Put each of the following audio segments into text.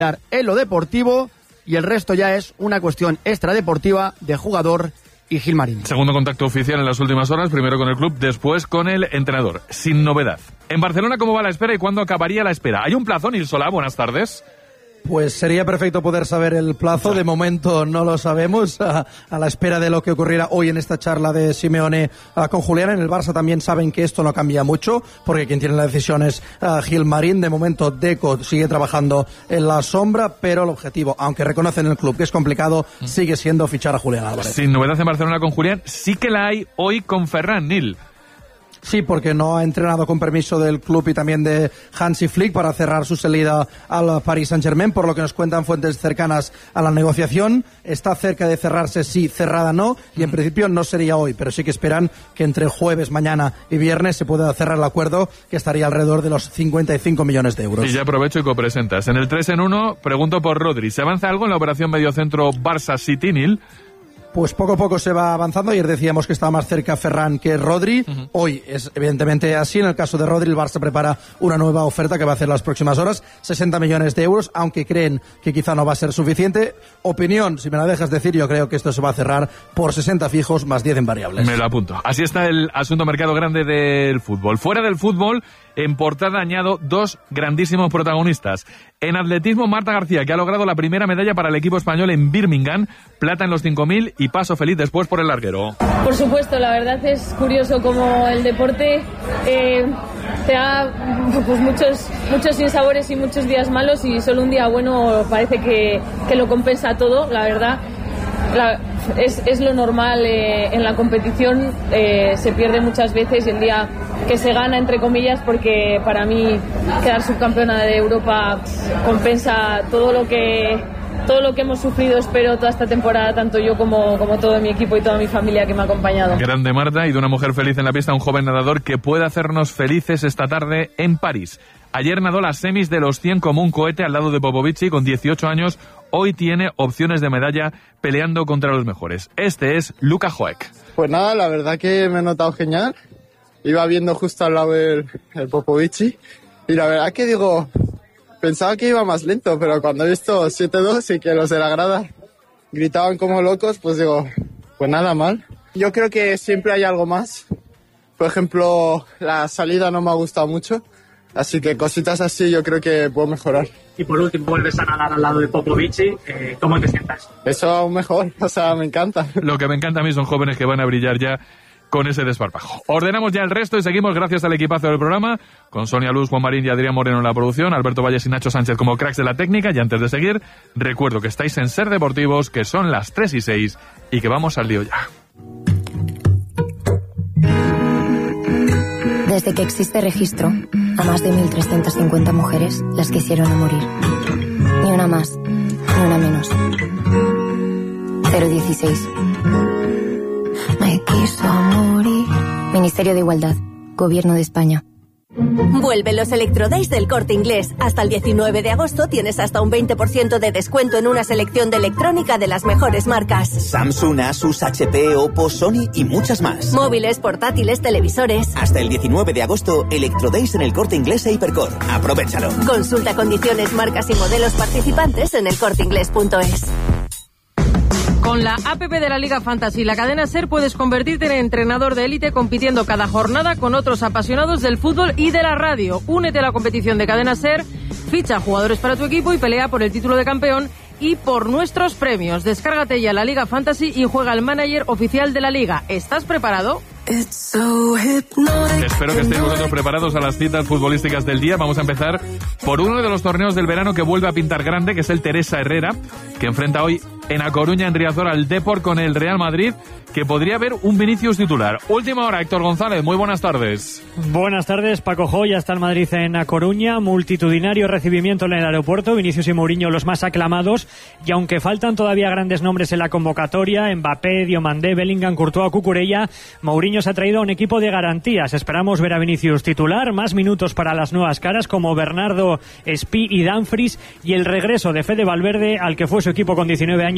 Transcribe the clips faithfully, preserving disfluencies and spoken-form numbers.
en lo deportivo y el resto ya es una cuestión extradeportiva de jugador y Gilmarín. Segundo contacto oficial en las últimas horas, primero con el club, después con el entrenador, sin novedad. En Barcelona, ¿cómo va la espera y cuándo acabaría la espera? ¿Hay un plazo, Nil Solá? Buenas tardes. Pues sería perfecto poder saber el plazo. De momento no lo sabemos, a, a la espera de lo que ocurriera hoy en esta charla de Simeone uh, con Julián. En el Barça también saben que esto no cambia mucho, porque quien tiene la decisión es uh, Gilmarín. De momento Deco sigue trabajando en la sombra, pero el objetivo, aunque reconocen en el club que es complicado, sigue siendo fichar a Julián Álvarez. Sin novedad en Barcelona con Julián, sí que la hay hoy con Ferran, Nil. Sí, porque no ha entrenado con permiso del club y también de Hansi Flick para cerrar su salida al Paris Saint-Germain, por lo que nos cuentan fuentes cercanas a la negociación. Está cerca de cerrarse, sí, cerrada no, y en principio no sería hoy, pero sí que esperan que entre jueves, mañana y viernes se pueda cerrar el acuerdo, que estaría alrededor de los cincuenta y cinco millones de euros. Y ya aprovecho y copresentas. En el tres en uno, pregunto por Rodri. ¿Se avanza algo en la operación mediocentro Barça-City, Nil? Pues poco a poco se va avanzando. Ayer decíamos que estaba más cerca Ferran que Rodri. Uh-huh. Hoy es evidentemente así. En el caso de Rodri, el Barça prepara una nueva oferta que va a hacer las próximas horas. sesenta millones de euros, aunque creen que quizá no va a ser suficiente. Opinión, si me la dejas decir, yo creo que esto se va a cerrar por sesenta fijos más diez en variables. Me lo apunto. Así está el asunto mercado grande del fútbol. Fuera del fútbol, en portada añado dos grandísimos protagonistas. En atletismo, Marta García, que ha logrado la primera medalla para el equipo español en Birmingham, plata en los cinco mil y paso feliz después por el larguero. Por supuesto, la verdad es curioso como el deporte eh, te da pues, muchos, muchos sinsabores y muchos días malos, y solo un día bueno parece que, que lo compensa todo, la verdad. La, es, es lo normal eh, en la competición, eh, se pierde muchas veces, y el día que se gana, entre comillas, porque para mí quedar subcampeona de Europa compensa todo lo que todo lo que hemos sufrido, espero, toda esta temporada, tanto yo como, como todo mi equipo y toda mi familia que me ha acompañado. Grande Marta, y de una mujer feliz en la pista, un joven nadador que puede hacernos felices esta tarde en París. Ayer nadó las semis de los cien como un cohete al lado de Popovici con dieciocho años. Hoy tiene opciones de medalla peleando contra los mejores. Este es Luka Hoek. Pues nada, la verdad que me he notado genial. Iba viendo justo al lado el, el Popovici y la verdad que digo, pensaba que iba más lento, pero cuando he visto siete dos y que los de la grada gritaban como locos, pues digo, pues nada mal. Yo creo que siempre hay algo más. Por ejemplo, la salida no me ha gustado mucho. Así que cositas así yo creo que puedo mejorar. Y por último, vuelves a nadar al lado de Popovici. Eh, ¿Cómo te sientas? Eso aún mejor, o sea, me encanta. Lo que me encanta a mí son jóvenes que van a brillar ya con ese desparpajo. Ordenamos ya el resto y seguimos gracias al equipazo del programa, con Sonia Luz, Juan Marín y Adrián Moreno en la producción, Alberto Valles y Nacho Sánchez como cracks de la técnica. Y antes de seguir, recuerdo que estáis en Ser Deportivos, que son las tres y seis y que vamos al lío ya. Desde que existe registro, a más de mil trescientas cincuenta mujeres las quisieron a morir. Ni una más, ni una menos. cero dieciséis. Me quiso morir. Ministerio de Igualdad, Gobierno de España. Vuelven los Electrodays del Corte Inglés. Hasta el diecinueve de agosto tienes hasta un veinte por ciento de descuento en una selección de electrónica de las mejores marcas. Samsung, Asus, H P, Oppo, Sony y muchas más. Móviles, portátiles, televisores. Hasta el diecinueve de agosto, Electrodays en el Corte Inglés e Hipercor. Aprovéchalo. Consulta condiciones, marcas y modelos participantes en el corte inglés punto es. Con la app de la Liga Fantasy, la cadena SER, puedes convertirte en entrenador de élite compitiendo cada jornada con otros apasionados del fútbol y de la radio. Únete a la competición de cadena SER, ficha jugadores para tu equipo y pelea por el título de campeón y por nuestros premios. Descárgate ya la Liga Fantasy y juega al manager oficial de la Liga. ¿Estás preparado? Espero que estéis vosotros preparados a las citas futbolísticas del día. Vamos a empezar por uno de los torneos del verano que vuelve a pintar grande, que es el Teresa Herrera, que enfrenta hoy en A Coruña, en Riazor, al Depor con el Real Madrid, que podría haber un Vinicius titular. Última hora, Héctor González, muy buenas tardes. Buenas tardes, Paco Joya está en Madrid en A Coruña, multitudinario recibimiento en el aeropuerto, Vinicius y Mourinho los más aclamados, y aunque faltan todavía grandes nombres en la convocatoria, Mbappé, Diomandé, Bellingham, Courtois, Cucurella, Mourinho se ha traído a un equipo de garantías. Esperamos ver a Vinicius titular, más minutos para las nuevas caras como Bernardo, Spi y Dumfries, y el regreso de Fede Valverde al que fue su equipo con diecinueve años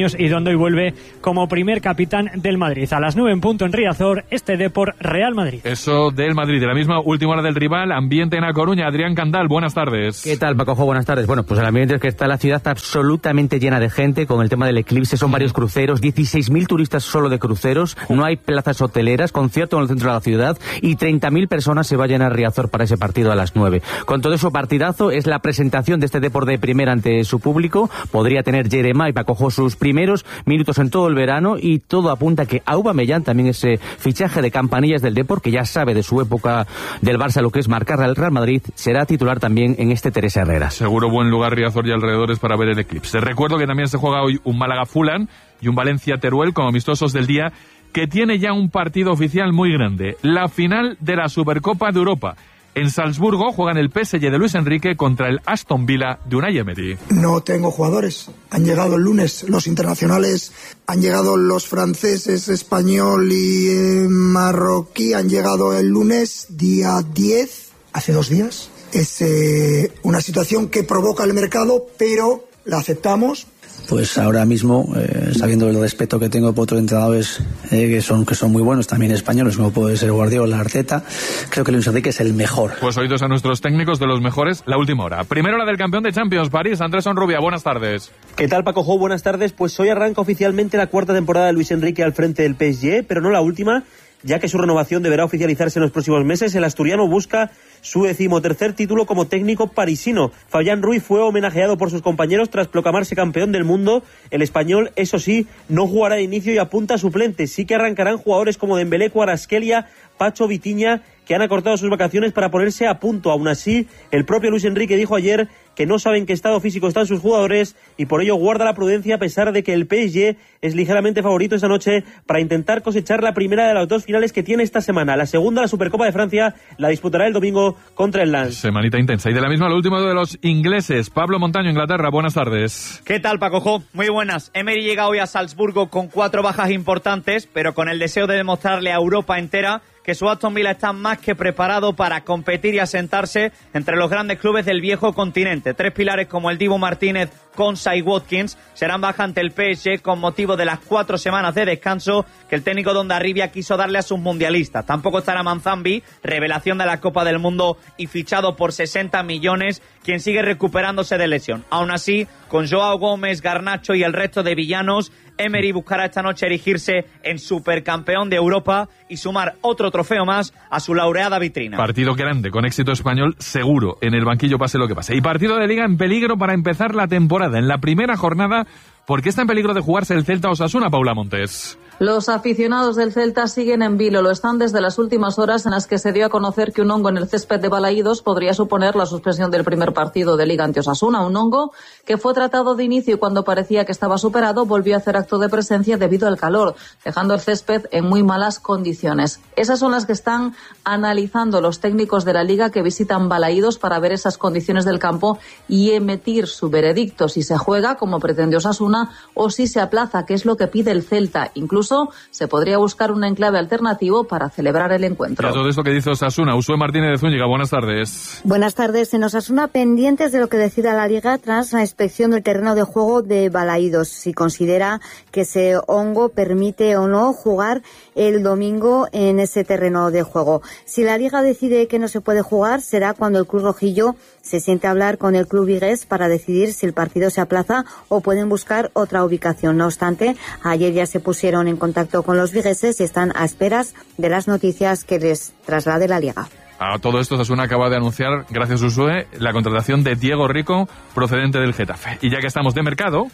años y donde hoy vuelve como primer capitán del Madrid. A las nueve en punto en Riazor, este Depor Real Madrid. Eso del Madrid, de la misma última hora del rival, ambiente en A Coruña. Adrián Candal, buenas tardes. ¿Qué tal, Pacojo? Buenas tardes. Bueno, pues el ambiente es que está la ciudad absolutamente llena de gente con el tema del eclipse. Son varios cruceros, dieciséis mil turistas solo de cruceros, no hay plazas hoteleras, concierto en el centro de la ciudad y treinta mil personas se vayan a Riazor para ese partido a las nueve. Con todo eso, partidazo, es la presentación de este Depor de primera ante su público. Podría tener Jeremá y Pacojo sus primeros minutos en todo el verano y todo apunta que Aubameyang, también ese fichaje de campanillas del Depor, que ya sabe de su época del Barça lo que es marcar al Real Madrid, será titular también en este Teresa Herrera. Seguro buen lugar Riazor y alrededores para ver el eclipse. Recuerdo que también se juega hoy un Málaga-Fulham y un Valencia-Teruel como amistosos del día, que tiene ya un partido oficial muy grande, la final de la Supercopa de Europa. En Salzburgo juegan el P S G de Luis Enrique contra el Aston Villa de Unai Emery. No tengo jugadores. Han llegado el lunes los internacionales, han llegado los franceses, español y eh, marroquí, han llegado el lunes, día diez, hace dos días. Es eh, una situación que provoca el mercado, pero la aceptamos. Pues ahora mismo, eh, sabiendo el respeto que tengo por otros entrenadores eh, que son que son muy buenos, también españoles, como puede ser Guardiola, Arteta, creo que Luis Enrique es el mejor. Pues oídos a nuestros técnicos de los mejores, la última hora. Primero la del campeón de Champions, París, Andrés Onrubia, buenas tardes. ¿Qué tal, Paco Jo? Buenas tardes. Pues hoy arranca oficialmente la cuarta temporada de Luis Enrique al frente del P S G, pero no la última, ya que su renovación deberá oficializarse en los próximos meses. El asturiano busca su decimotercer título como técnico parisino. Fabián Ruiz fue homenajeado por sus compañeros tras proclamarse campeón del mundo. El español, eso sí, no jugará de inicio y apunta a suplente. Sí que arrancarán jugadores como Dembélé, Kvaratskhelia, Pacho, Vitinha, que han acortado sus vacaciones para ponerse a punto. Aún así, el propio Luis Enrique dijo ayer que no sabe en qué estado físico están sus jugadores y por ello guarda la prudencia a pesar de que el P S G es ligeramente favorito esta noche para intentar cosechar la primera de las dos finales que tiene esta semana. La segunda, la Supercopa de Francia, la disputará el domingo contra el Lens. Semanita intensa. Y de la misma, lo último de los ingleses. Pablo Montaño, Inglaterra, buenas tardes. ¿Qué tal, Paco Jo? Muy buenas. Emery llega hoy a Salzburgo con cuatro bajas importantes, pero con el deseo de demostrarle a Europa entera que su Aston Villa está más que preparado para competir y asentarse entre los grandes clubes del viejo continente. Tres pilares como el Dibu Martínez, Konsa y Watkins serán baja ante el P S G con motivo de las cuatro semanas de descanso que el técnico Dondarribia quiso darle a sus mundialistas. Tampoco estará Manzambi, revelación de la Copa del Mundo y fichado por sesenta millones, quien sigue recuperándose de lesión. Aún así, con Joao Gómez, Garnacho y el resto de villanos, Emery buscará esta noche erigirse en supercampeón de Europa y sumar otro trofeo más a su laureada vitrina. Partido grande, con éxito español seguro, en el banquillo pase lo que pase. Y partido de Liga en peligro para empezar la temporada. En la primera jornada, ¿por qué está en peligro de jugarse el Celta Osasuna, Paula Montes? Los aficionados del Celta siguen en vilo. Lo están desde las últimas horas en las que se dio a conocer que un hongo en el césped de Balaídos podría suponer la suspensión del primer partido de Liga ante Osasuna. Un hongo que fue tratado de inicio y cuando parecía que estaba superado volvió a hacer acto de presencia debido al calor, dejando el césped en muy malas condiciones. Esas son las que están analizando los técnicos de la Liga que visitan Balaídos para ver esas condiciones del campo y emitir su veredicto si se juega, como pretende Osasuna, o si se aplaza, que es lo que pide el Celta. Incluso se podría buscar un enclave alternativo para celebrar el encuentro. Y a todo esto que dice Osasuna, Usue Martínez de Zúñiga, buenas tardes. Buenas tardes. En Osasuna, pendientes de lo que decida la Liga tras la inspección del terreno de juego de Balaídos, si considera que ese hongo permite o no jugar el domingo en ese terreno de juego. Si la Liga decide que no se puede jugar, será cuando el club rojillo se siente a hablar con el club vigués para decidir si el partido se aplaza o pueden buscar otra ubicación. No obstante, ayer ya se pusieron en contacto con los vigueses y están a esperas de las noticias que les traslade la Liga. A todo esto, Osasuna acaba de anunciar, gracias a Usue, la contratación de Diego Rico, procedente del Getafe. Y ya que estamos de mercado,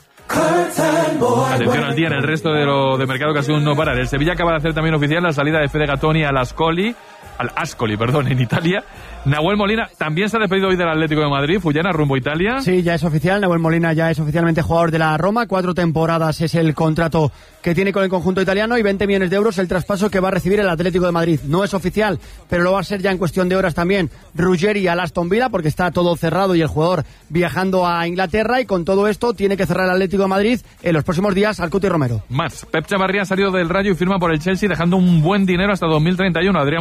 atención al día en el resto de lo de mercado que ha sido un no parar. El Sevilla acaba de hacer también oficial la salida de Fede Gattoni al Ascoli, al Ascoli, perdón, en Italia. Nahuel Molina también se ha despedido hoy del Atlético de Madrid, Fullana, rumbo a Italia. Sí, ya es oficial, Nahuel Molina ya es oficialmente jugador de la Roma, cuatro temporadas es el contrato que tiene con el conjunto italiano y veinte millones de euros el traspaso que va a recibir el Atlético de Madrid. No es oficial, pero lo va a ser ya en cuestión de horas también Ruggeri al Aston Villa, porque está todo cerrado y el jugador viajando a Inglaterra, y con todo esto tiene que cerrar el Atlético de Madrid en los próximos días al Cuti Romero. Más, Pep Chavarría ha salido del Rayo y firma por el Chelsea, dejando un buen dinero hasta dos mil treinta y uno. Adrián Moreno, buenas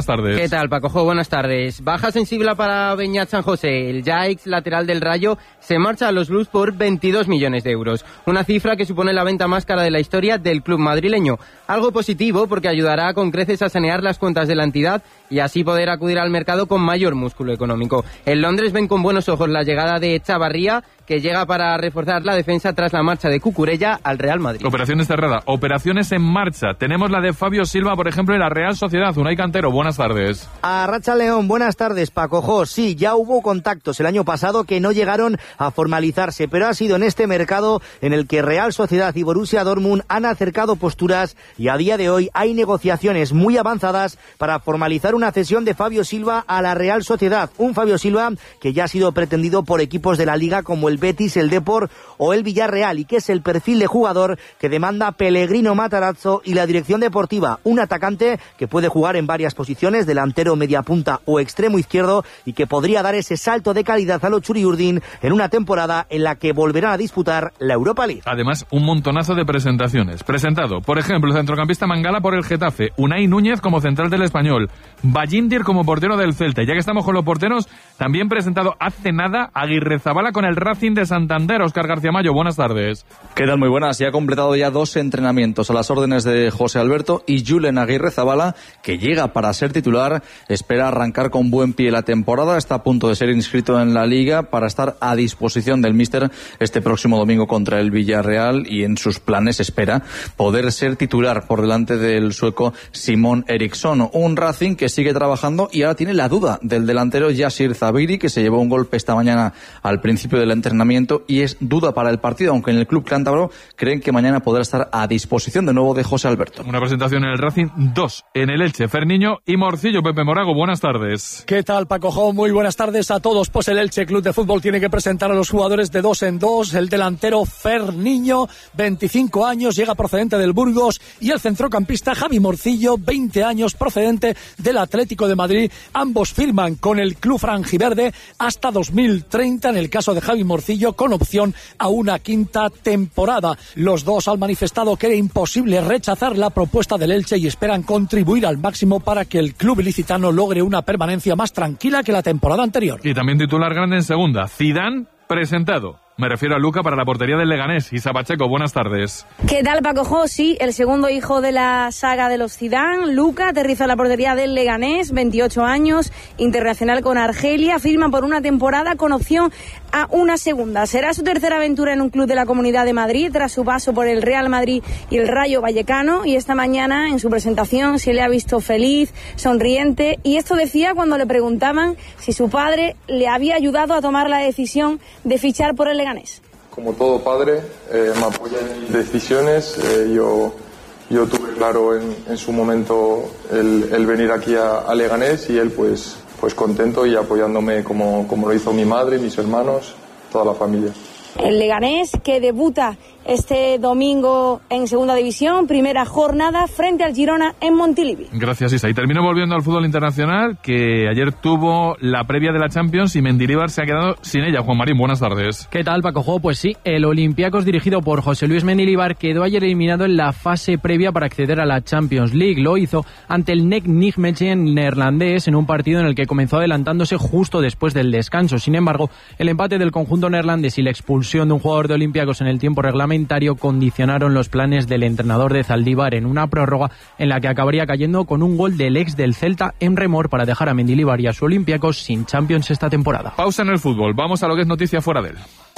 buenas tardes. ¿Qué tal, Pacojo? Buenas tardes. Baja sensible para Beñat San José. El ya ex lateral del Rayo se marcha a los Blues por veintidós millones de euros. Una cifra que supone la venta más cara de la historia del club madrileño. Algo positivo porque ayudará con creces a sanear las cuentas de la entidad y así poder acudir al mercado con mayor músculo económico. En Londres ven con buenos ojos la llegada de Chavarría, que llega para reforzar la defensa tras la marcha de Cucurella al Real Madrid. Operaciones cerradas, operaciones en marcha. Tenemos la de Fabio Silva, por ejemplo, en la Real Sociedad. Unai Cantero, buenas tardes. Arracha León, buenas tardes, Paco Jo. Sí, ya hubo contactos el año pasado que no llegaron a formalizarse, pero ha sido en este mercado en el que Real Sociedad y Borussia Dortmund han acercado posturas y a día de hoy hay negociaciones muy avanzadas para formalizar una cesión de Fabio Silva a la Real Sociedad. Un Fabio Silva que ya ha sido pretendido por equipos de la Liga como el Betis, el Depor o el Villarreal, y que es el perfil de jugador que demanda Pellegrino Matarazzo y la dirección deportiva. Un atacante que puede jugar en varias posiciones, delantero, mediapunta o extremo izquierdo, y que podría dar ese salto de calidad a los Churiurdin en una temporada en la que volverán a disputar la Europa League. Además, un montonazo de presentaciones. Presentado, por ejemplo, el centrocampista Mangala por el Getafe, Unai Núñez como central del Español, Ballíndir como portero del Celta. Ya que estamos con los porteros, también presentado hace nada Aguirrezabala con el Racing de Santander. Óscar García Mayo, buenas tardes. ¿Qué tal? Muy buenas. Ya ha completado ya dos entrenamientos a las órdenes de José Alberto y Julen Aguirrezabala, que llega para ser titular, espera arrancar con buen pie la temporada, está a punto de ser inscrito en la Liga para estar a disposición del míster este próximo domingo contra el Villarreal, y en sus planes espera poder ser titular por delante del sueco Simón Eriksson. Un Racing que sigue trabajando y ahora tiene la duda del delantero Yasir Zabiri, que se llevó un golpe esta mañana al principio del entrenamiento y es duda para el partido, aunque en el club cántabro creen que mañana podrá estar a disposición de nuevo de José Alberto. Una presentación en el Racing, dos en el Elche. Ferniño y Morcillo. Pepe Morago, buenas tardes. ¿Qué tal, Paco Jo? Muy buenas tardes a todos. Pues el Elche Club de Fútbol tiene que presentar a los jugadores de dos en dos. El delantero Ferniño, veinticinco años, llega procedente del Burgos, y el centrocampista Javi Morcillo, veinte años, procedente del Atlético de Madrid. Ambos firman con el club franjiverde hasta dos mil treinta, en el caso de Javi Morcillo, con opción a una quinta temporada. Los dos han manifestado que era imposible rechazar la propuesta del Elche y esperan contribuir al máximo para que el club ilicitano logre una permanencia más tranquila que la temporada anterior. Y también titular grande en segunda, Zidane presentado. Me refiero a Luca para la portería del Leganés. Isa Pacheco, buenas tardes. ¿Qué tal, Paco Jo? Sí, el segundo hijo de la saga de los Zidane, Luca, aterriza en la portería del Leganés, veintiocho años, internacional con Argelia, firma por una temporada con opción a una segunda. Será su tercera aventura en un club de la Comunidad de Madrid, tras su paso por el Real Madrid y el Rayo Vallecano, y esta mañana en su presentación se le ha visto feliz, sonriente, y esto decía cuando le preguntaban si su padre le había ayudado a tomar la decisión de fichar por el Leganés. Como todo padre, eh, me apoya en mis decisiones. Eh, yo, yo tuve claro en, en su momento el, el venir aquí a, a Leganés, y él pues, pues contento y apoyándome como, como lo hizo mi madre, mis hermanos, toda la familia. El Leganés, que debuta este domingo en segunda división, primera jornada frente al Girona en Montilivi. Gracias, Isa. Y termino volviendo al fútbol internacional, que ayer tuvo la previa de la Champions y Mendilibar se ha quedado sin ella. Juan Marín, buenas tardes. ¿Qué tal, Paco Jo? Pues sí, el Olympiacos, dirigido por José Luis Mendilibar, quedó ayer eliminado en la fase previa para acceder a la Champions League. Lo hizo ante el N E C Nijmegen neerlandés en un partido en el que comenzó adelantándose justo después del descanso. Sin embargo, el empate del conjunto neerlandés y la expulsión de un jugador de Olympiacos en el tiempo reglamentario condicionaron los planes del entrenador de Zaldívar en una prórroga en la que acabaría cayendo con un gol del ex del Celta, Emre Mor, para dejar a Mendilibar y a su Olympiacos sin Champions esta temporada. Pausa en el fútbol, vamos a lo que es noticia fuera de él.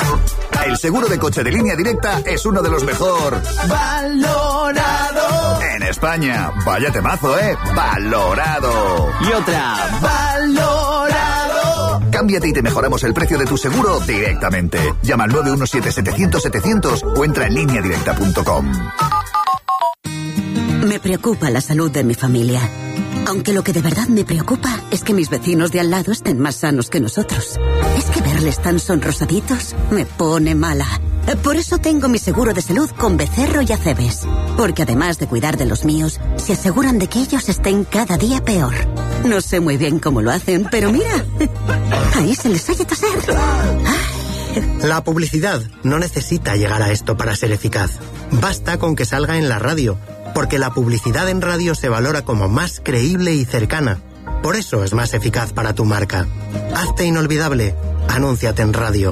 El seguro de coche de Línea Directa es uno de los mejor valorado en España. Vaya temazo, ¿eh? Valorado. Y otra, valorado. Cámbiate y te mejoramos el precio de tu seguro directamente. Llama al nueve uno siete setecientos setecientos o entra en línea directa punto com. Me preocupa la salud de mi familia. Aunque lo que de verdad me preocupa es que mis vecinos de al lado estén más sanos que nosotros. Es que verles tan sonrosaditos me pone mala. Por eso tengo mi seguro de salud con Becerro y Acebes. Porque además de cuidar de los míos, se aseguran de que ellos estén cada día peor. No sé muy bien cómo lo hacen, pero mira, ahí se les oye toser. La publicidad no necesita llegar a esto para ser eficaz. Basta con que salga en la radio, porque la publicidad en radio se valora como más creíble y cercana. Por eso es más eficaz para tu marca. Hazte inolvidable. Anúnciate en radio.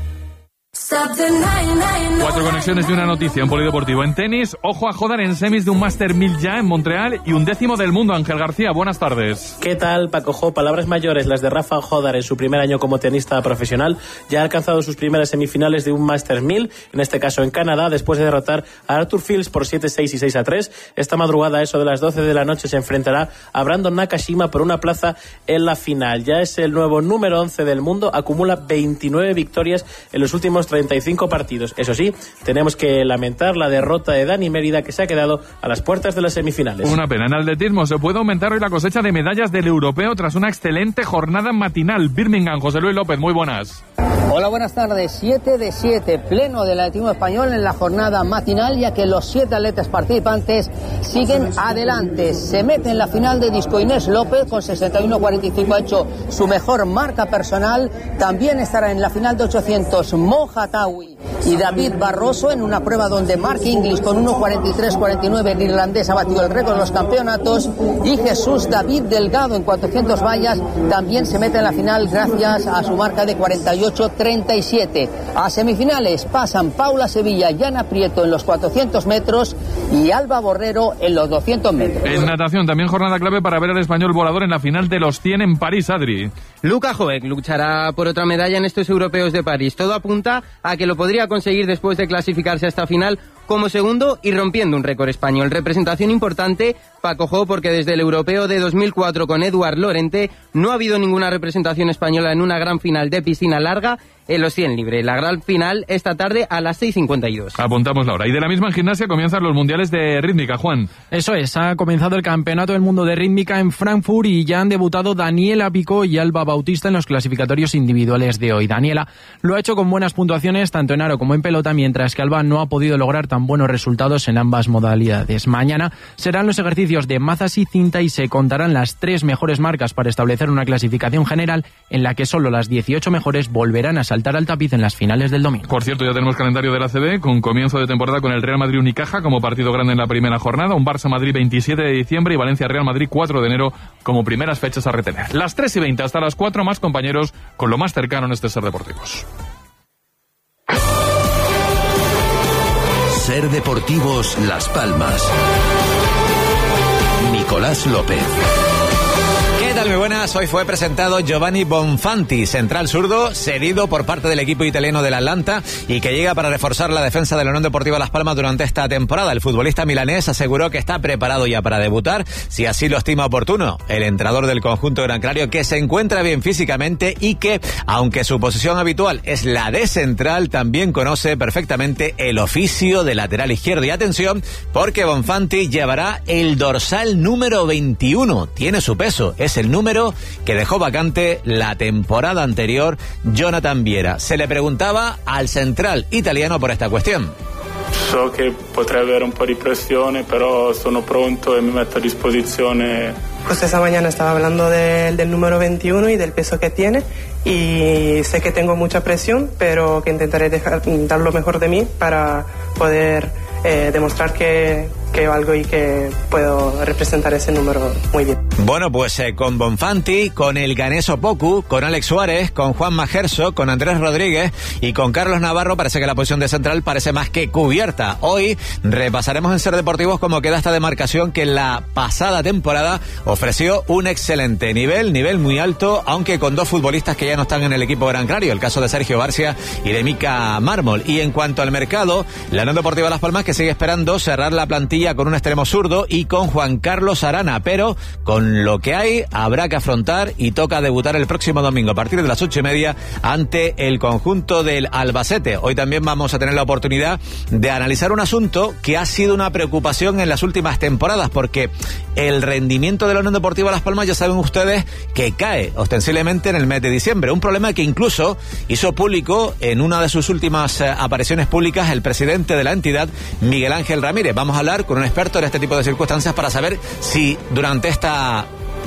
Cuatro conexiones de una noticia en polideportivo. En tenis, ojo a Jodar en semis de un Master mil ya en Montreal y un décimo del mundo. Ángel García, buenas tardes. ¿Qué tal, Paco Jo? Palabras mayores las de Rafa Jodar en su primer año como tenista profesional. Ya ha alcanzado sus primeras semifinales de un Master mil, en este caso en Canadá, después de derrotar a Arthur Fields por siete seis y seis a tres. Esta madrugada, a eso de las doce de la noche, se enfrentará a Brandon Nakashima por una plaza en la final. Ya es el nuevo número once del mundo, acumula veintinueve victorias en los últimos treinta y cinco partidos. Eso sí, tenemos que lamentar la derrota de Dani Mérida, que se ha quedado a las puertas de las semifinales. Una pena. En atletismo se puede aumentar hoy la cosecha de medallas del europeo tras una excelente jornada matinal. Birmingham, José Luis López, muy buenas. Hola, buenas tardes. siete de siete, pleno del atletismo español en la jornada matinal, ya que los siete atletas participantes siguen adelante. Se mete en la final de disco Inés López, con sesenta y uno cuarenta y cinco ha hecho su mejor marca personal. También estará en la final de ochocientos Moja Tawi y David Barroso, en una prueba donde Mark Inglis con uno cuarenta y tres cuarenta y nueve, el irlandés, ha batido el récord de los campeonatos. Y Jesús David Delgado en cuatrocientos vallas también se mete en la final gracias a su marca de cuarenta y ocho treinta y siete. A semifinales pasan Paula Sevilla y Ana Prieto en los cuatrocientos metros y Alba Borrero en los doscientos metros. En natación también jornada clave para ver al español volador en la final de los cien en París, Adri. Luka Joek luchará por otra medalla en estos europeos de París. Todo apunta a que lo podría conseguir después de clasificarse a esta final como segundo y rompiendo un récord español. Representación importante, Paco Jo, porque desde el europeo de dos mil cuatro con Eduard Lorente no ha habido ninguna representación española en una gran final de piscina larga en los cien libre. La gran final esta tarde a las seis cincuenta y dos. Apuntamos la hora. Y de la misma en gimnasia comienzan los mundiales de rítmica, Juan. Eso es, ha comenzado el Campeonato del Mundo de Rítmica en Frankfurt y ya han debutado Daniela Picó y Alba Bautista en los clasificatorios individuales de hoy. Daniela lo ha hecho con buenas puntuaciones tanto en aro como en pelota, mientras que Alba no ha podido lograr tan buenos resultados en ambas modalidades. Mañana serán los ejercicios de mazas y cinta y se contarán las tres mejores marcas para establecer una clasificación general en la que solo las dieciocho mejores volverán a saltar al tapiz en las finales del domingo. Por cierto, ya tenemos calendario de la A C B con comienzo de temporada con el Real Madrid Unicaja como partido grande en la primera jornada, un Barça Madrid veintisiete de diciembre y Valencia Real Madrid cuatro de enero como primeras fechas a retener. Las tres y veinte hasta las cuatro, más compañeros con lo más cercano en este Ser Deportivos. Ser Deportivos Las Palmas. Nicolás López. ¿Qué tal? Muy buenas. Hoy fue presentado Giovanni Bonfanti, central zurdo, cedido por parte del equipo italiano del Atlanta y que llega para reforzar la defensa de la Unión Deportiva Las Palmas durante esta temporada. El futbolista milanés aseguró que está preparado ya para debutar, si así lo estima oportuno. El entrenador del conjunto gran canario, que se encuentra bien físicamente y que, aunque su posición habitual es la de central, también conoce perfectamente el oficio de lateral izquierdo. Y atención, porque Bonfanti llevará el dorsal número veintiuno. Tiene su peso, es el número que dejó vacante la temporada anterior Jonathan Viera. Se le preguntaba al central italiano por esta cuestión. So che potrei avere un po' di pressione, però sono pronto e mi metto a disposizione. Pues esa mañana estaba hablando de, del número veintiuno y del peso que tiene, y sé que tengo mucha presión, pero que intentaré dejar, dar lo mejor de mí para poder eh, demostrar que, que valgo y que puedo representar ese número muy bien. Bueno, pues eh, con Bonfanti, con el ganés Opoku, con Alex Suárez, con Juan Majerso, con Andrés Rodríguez y con Carlos Navarro, parece que la posición de central parece más que cubierta. Hoy repasaremos en Ser Deportivos cómo queda esta demarcación que en la pasada temporada ofreció un excelente nivel, nivel muy alto, aunque con dos futbolistas que ya no están en el equipo gran canario, el caso de Sergio Barcia y de Mika Mármol. Y en cuanto al mercado, la Unión Deportiva Las Palmas que sigue esperando cerrar la plantilla con un extremo zurdo y con Juan Carlos Arana, pero con lo que hay habrá que afrontar y toca debutar el próximo domingo a partir de las ocho y media ante el conjunto del Albacete. Hoy también vamos a tener la oportunidad de analizar un asunto que ha sido una preocupación en las últimas temporadas, porque el rendimiento de la Unión Deportiva Las Palmas ya saben ustedes que cae ostensiblemente en el mes de diciembre, un problema que incluso hizo público en una de sus últimas eh, apariciones públicas el presidente de la entidad, Miguel Ángel Ramírez. Vamos a hablar con un experto en este tipo de circunstancias para saber si durante esta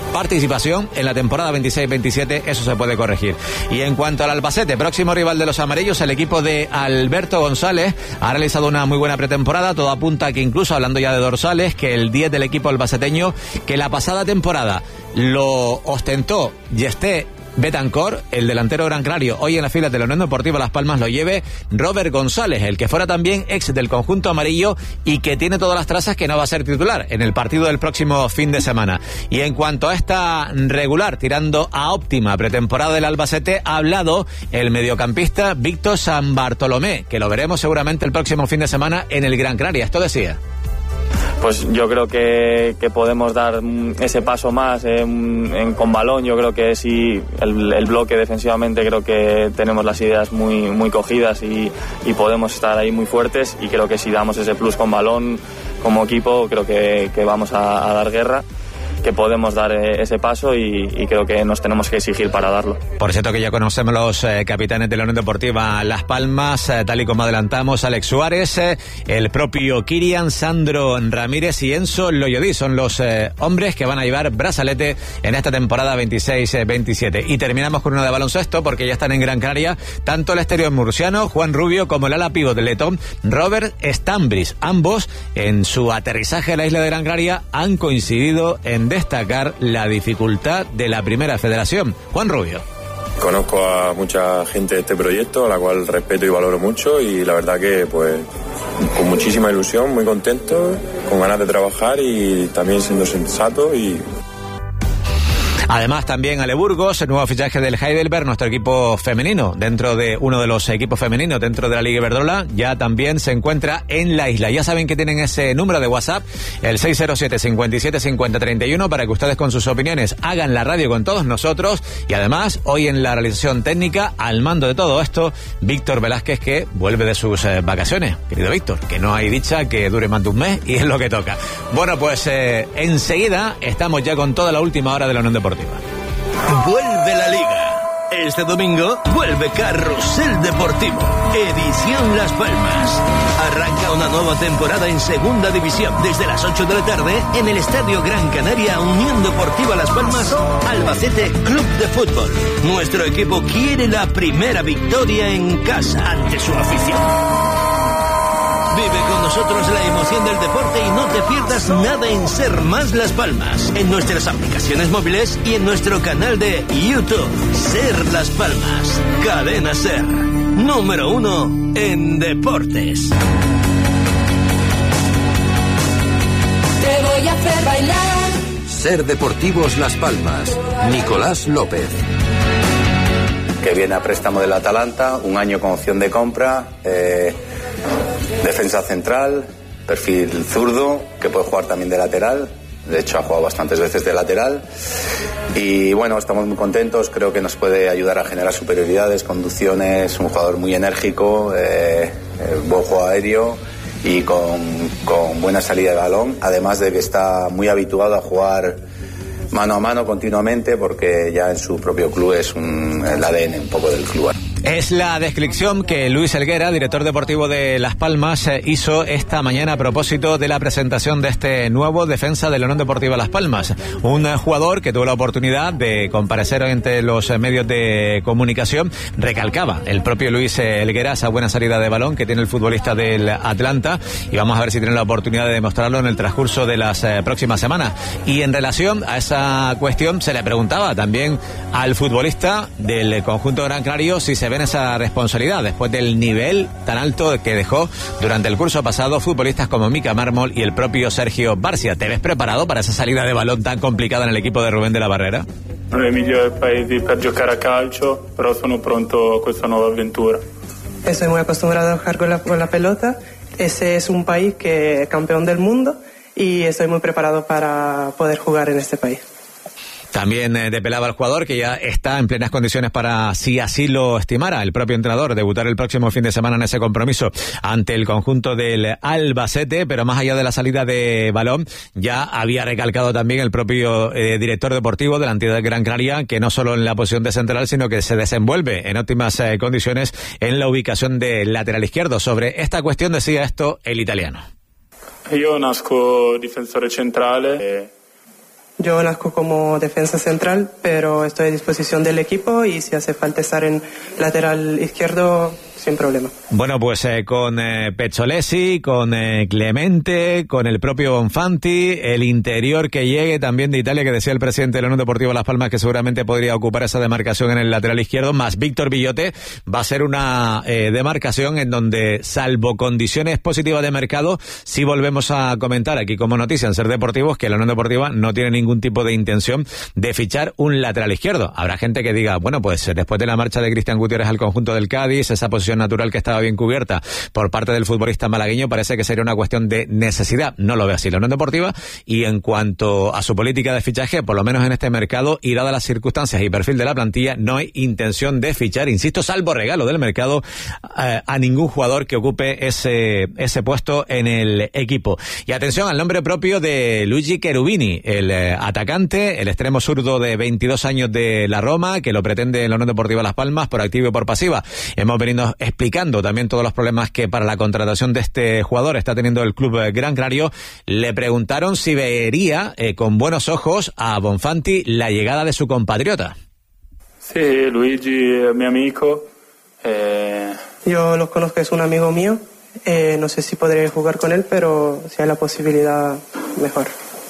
participación en la temporada veintiséis veintisiete, eso se puede corregir. Y en cuanto al Albacete, próximo rival de los amarillos, el equipo de Alberto González ha realizado una muy buena pretemporada. Todo apunta que, incluso hablando ya de dorsales, que el diez del equipo albaceteño, que la pasada temporada lo ostentó Yesté Betancor, el delantero gran canario, hoy en las filas de la Unión Deportiva Las Palmas lo lleve Robert González, el que fuera también ex del conjunto amarillo y que tiene todas las trazas que no va a ser titular en el partido del próximo fin de semana. Y en cuanto a esta regular, tirando a óptima pretemporada del Albacete, ha hablado el mediocampista Víctor San Bartolomé, que lo veremos seguramente el próximo fin de semana en el Gran Canaria. Esto decía: pues yo creo que, que podemos dar ese paso más eh, en, con balón. Yo creo que sí, el, el bloque defensivamente, creo que tenemos las ideas muy, muy cogidas y, y podemos estar ahí muy fuertes, y creo que si damos ese plus con balón como equipo, creo que, que vamos a, a dar guerra, que podemos dar ese paso y, y creo que nos tenemos que exigir para darlo. Por cierto, que ya conocemos los eh, capitanes de la Unión Deportiva Las Palmas, eh, tal y como adelantamos, Alex Suárez, eh, el propio Kirian, Sandro Ramírez y Enzo Loyodí son los eh, hombres que van a llevar brazalete en esta temporada veintiséis veintisiete. Y terminamos con uno de baloncesto, porque ya están en Gran Canaria tanto el exterior murciano Juan Rubio como el ala pívot de letón Robert Stambris. Ambos, en su aterrizaje a la isla de Gran Canaria, han coincidido en destacar la dificultad de la Primera Federación. Juan Rubio: conozco a mucha gente de este proyecto, a la cual respeto y valoro mucho, y la verdad que pues con muchísima ilusión, muy contento, con ganas de trabajar y también siendo sensato. Y además, también Ale Burgos, el nuevo fichaje del Heidelberg, nuestro equipo femenino, dentro de uno de los equipos femeninos dentro de la Liga Iberdrola, ya también se encuentra en la isla. Ya saben que tienen ese número de WhatsApp, el seis cero siete, cinco siete, cinco cero tres uno, para que ustedes con sus opiniones hagan la radio con todos nosotros. Y además, hoy en la realización técnica, al mando de todo esto, Víctor Velázquez, que vuelve de sus eh, vacaciones. Querido Víctor, que no hay dicha que dure más de un mes, y es lo que toca. Bueno, pues eh, enseguida estamos ya con toda la última hora de la Unión Deportiva. Vuelve la Liga. Este domingo vuelve Carrusel Deportivo, edición Las Palmas. Arranca una nueva temporada en Segunda División desde las ocho de la tarde en el Estadio Gran Canaria. Unión Deportiva Las Palmas, Albacete Club de Fútbol. Nuestro equipo quiere la primera victoria en casa ante su afición. Vive con nosotros la emoción del deporte y no te pierdas nada en Ser Más Las Palmas, en nuestras aplicaciones móviles y en nuestro canal de YouTube. Ser Las Palmas, Cadena Ser, número uno en deportes. Te voy a hacer bailar. Ser Deportivos Las Palmas, Nicolás López. Que viene a préstamo del Atalanta, un año con opción de compra, eh, defensa central, perfil zurdo, que puede jugar también de lateral. De hecho, ha jugado bastantes veces de lateral. Y bueno, estamos muy contentos. Creo que nos puede ayudar a generar superioridades, conducciones. Un jugador muy enérgico, eh, eh, buen juego aéreo y con, con buena salida de balón. Además de que está muy habituado a jugar mano a mano continuamente, porque ya en su propio club es un, el A D N un poco del club. Es la descripción que Luis Helguera, director deportivo de Las Palmas, hizo esta mañana a propósito de la presentación de este nuevo defensa de la Unión Deportiva Las Palmas. Un jugador que tuvo la oportunidad de comparecer entre los medios de comunicación. Recalcaba el propio Luis Helguera esa buena salida de balón que tiene el futbolista del Atlanta, y vamos a ver si tiene la oportunidad de demostrarlo en el transcurso de las eh, próximas semanas. Y en relación a esa cuestión, se le preguntaba también al futbolista del conjunto Gran Canario si se ve en esa responsabilidad después del nivel tan alto que dejó durante el curso pasado futbolistas como Mica Mármol y el propio Sergio Barcia. ¿Te ves preparado para esa salida de balón tan complicada en el equipo de Rubén de la Barrera? Non è il migliore paese per giocare a calcio, però sono pronto a questa nuova avventura. Estoy muy acostumbrado a jugar con la, con la pelota. Ese es un país que es campeón del mundo y estoy muy preparado para poder jugar en este país. También eh, depelaba al jugador que ya está en plenas condiciones para, si así lo estimara el propio entrenador, debutar el próximo fin de semana en ese compromiso ante el conjunto del Albacete. Pero más allá de la salida de balón, ya había recalcado también el propio eh, director deportivo de la entidad de Gran Canaria que no solo en la posición de central, sino que se desenvuelve en óptimas eh, condiciones en la ubicación del lateral izquierdo. Sobre esta cuestión decía esto el italiano. Io nasco difensore centrale e Yo nazco como defensa central, pero estoy a disposición del equipo y si hace falta estar en lateral izquierdo, sin problema. Bueno, pues eh, con eh, Pezzolesi, con eh, Clemente, con el propio Bonfanti, el interior que llegue también de Italia, que decía el presidente de la Unión Deportiva Las Palmas que seguramente podría ocupar esa demarcación en el lateral izquierdo, más Víctor Villote, va a ser una eh, demarcación en donde, salvo condiciones positivas de mercado, sí volvemos a comentar aquí como noticia en Ser Deportivos que la Unión Deportiva no tiene ningún tipo de intención de fichar un lateral izquierdo. Habrá gente que diga, bueno, pues después de la marcha de Cristian Gutiérrez al conjunto del Cádiz, esa posición natural que estaba bien cubierta por parte del futbolista malagueño, parece que sería una cuestión de necesidad. No lo ve así la Unión Deportiva, y en cuanto a su política de fichaje, por lo menos en este mercado, y dadas las circunstancias y perfil de la plantilla, no hay intención de fichar, insisto, salvo regalo del mercado, eh, a ningún jugador que ocupe ese, ese puesto en el equipo. Y atención al nombre propio de Luigi Cherubini, el eh, atacante, el extremo zurdo de veintidós años de la Roma, que lo pretende la Unión Deportiva Las Palmas por activa y por pasiva. Hemos venido explicando también todos los problemas que para la contratación de este jugador está teniendo el club Gran Canario. Le preguntaron si vería eh, con buenos ojos a Bonfanti la llegada de su compatriota. Sí, Luigi es mi amigo. Eh... Yo lo conozco, es un amigo mío. Eh, no sé si podré jugar con él, pero si hay la posibilidad, mejor.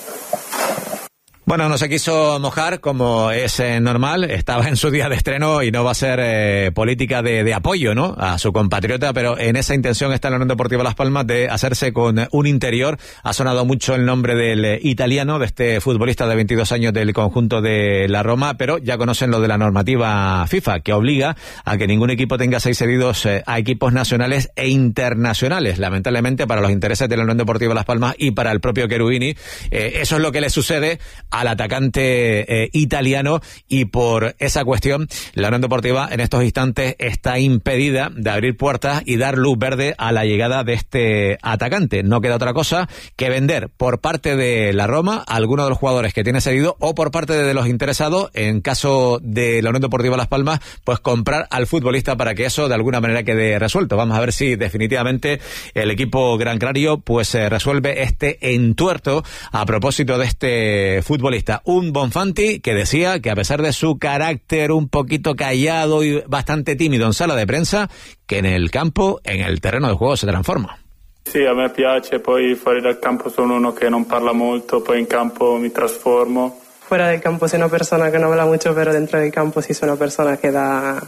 Bueno, no se quiso mojar, como es eh, normal, estaba en su día de estreno y no va a ser eh, política de, de apoyo, ¿no?, a su compatriota, pero en esa intención está la Unión Deportiva Las Palmas de hacerse con un interior. Ha sonado mucho el nombre del eh, italiano, de este futbolista de veintidós años del conjunto de la Roma, pero ya conocen lo de la normativa FIFA, que obliga a que ningún equipo tenga seis cedidos eh, a equipos nacionales e internacionales. Lamentablemente, para los intereses de la Unión Deportiva Las Palmas y para el propio Cherubini, eh, eso es lo que le sucede al atacante eh, italiano, y por esa cuestión la Unión Deportiva en estos instantes está impedida de abrir puertas y dar luz verde a la llegada de este atacante. No queda otra cosa que vender por parte de la Roma a alguno de los jugadores que tiene cedido, o por parte de los interesados, en caso de la Unión Deportiva Las Palmas, pues comprar al futbolista para que eso de alguna manera quede resuelto. Vamos a ver si definitivamente el equipo Gran Canario pues eh, resuelve este entuerto a propósito de este futbolista. Un Bonfanti que decía que, a pesar de su carácter un poquito callado y bastante tímido en sala de prensa, que en el campo, en el terreno de juego, se transforma. Sì, a me piace, poi fuori dal campo sono uno che non parla molto, poi in campo mi trasformo. Fuera del campo soy una persona que no habla mucho, pero dentro del campo sí soy una persona que da,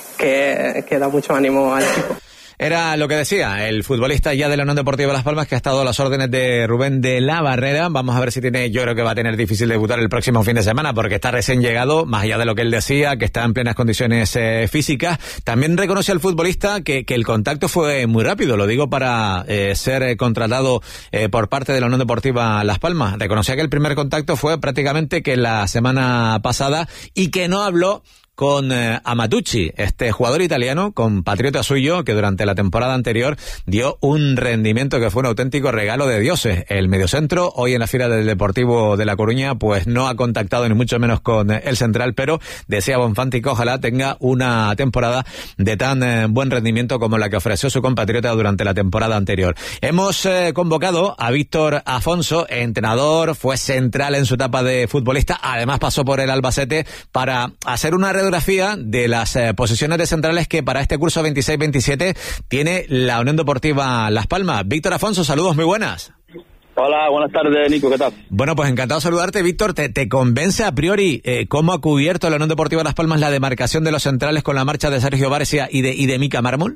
que, que da mucho ánimo al equipo. Era lo que decía el futbolista ya de la Unión Deportiva Las Palmas, que ha estado a las órdenes de Rubén de la Barrera. Vamos a ver si tiene, yo creo que va a tener difícil debutar el próximo fin de semana, porque está recién llegado, más allá de lo que él decía, que está en plenas condiciones eh, físicas. También reconoce al futbolista que, que el contacto fue muy rápido, lo digo para eh, ser eh, contratado eh, por parte de la Unión Deportiva Las Palmas. Reconocía que el primer contacto fue prácticamente que la semana pasada, y que no habló con eh, Amatucci, este jugador italiano, compatriota suyo, que durante la temporada anterior dio un rendimiento que fue un auténtico regalo de dioses. El mediocentro, hoy en la fila del Deportivo de La Coruña, pues no ha contactado ni mucho menos con eh, el central, pero decía Bonfanti que ojalá tenga una temporada de tan eh, buen rendimiento como la que ofreció su compatriota durante la temporada anterior. Hemos eh, convocado a Víctor Afonso, entrenador, fue central en su etapa de futbolista, además pasó por el Albacete, para hacer una radiografía de las eh, posiciones de centrales que para este curso veintiséis veintisiete tiene la Unión Deportiva Las Palmas. Víctor Afonso, saludos, muy buenas. Hola, buenas tardes, Nico, ¿qué tal? Bueno, pues encantado de saludarte, Víctor. ¿Te, te convence a priori eh, cómo ha cubierto la Unión Deportiva Las Palmas la demarcación de los centrales con la marcha de Sergio Barcia y de, y de Mika Mármol?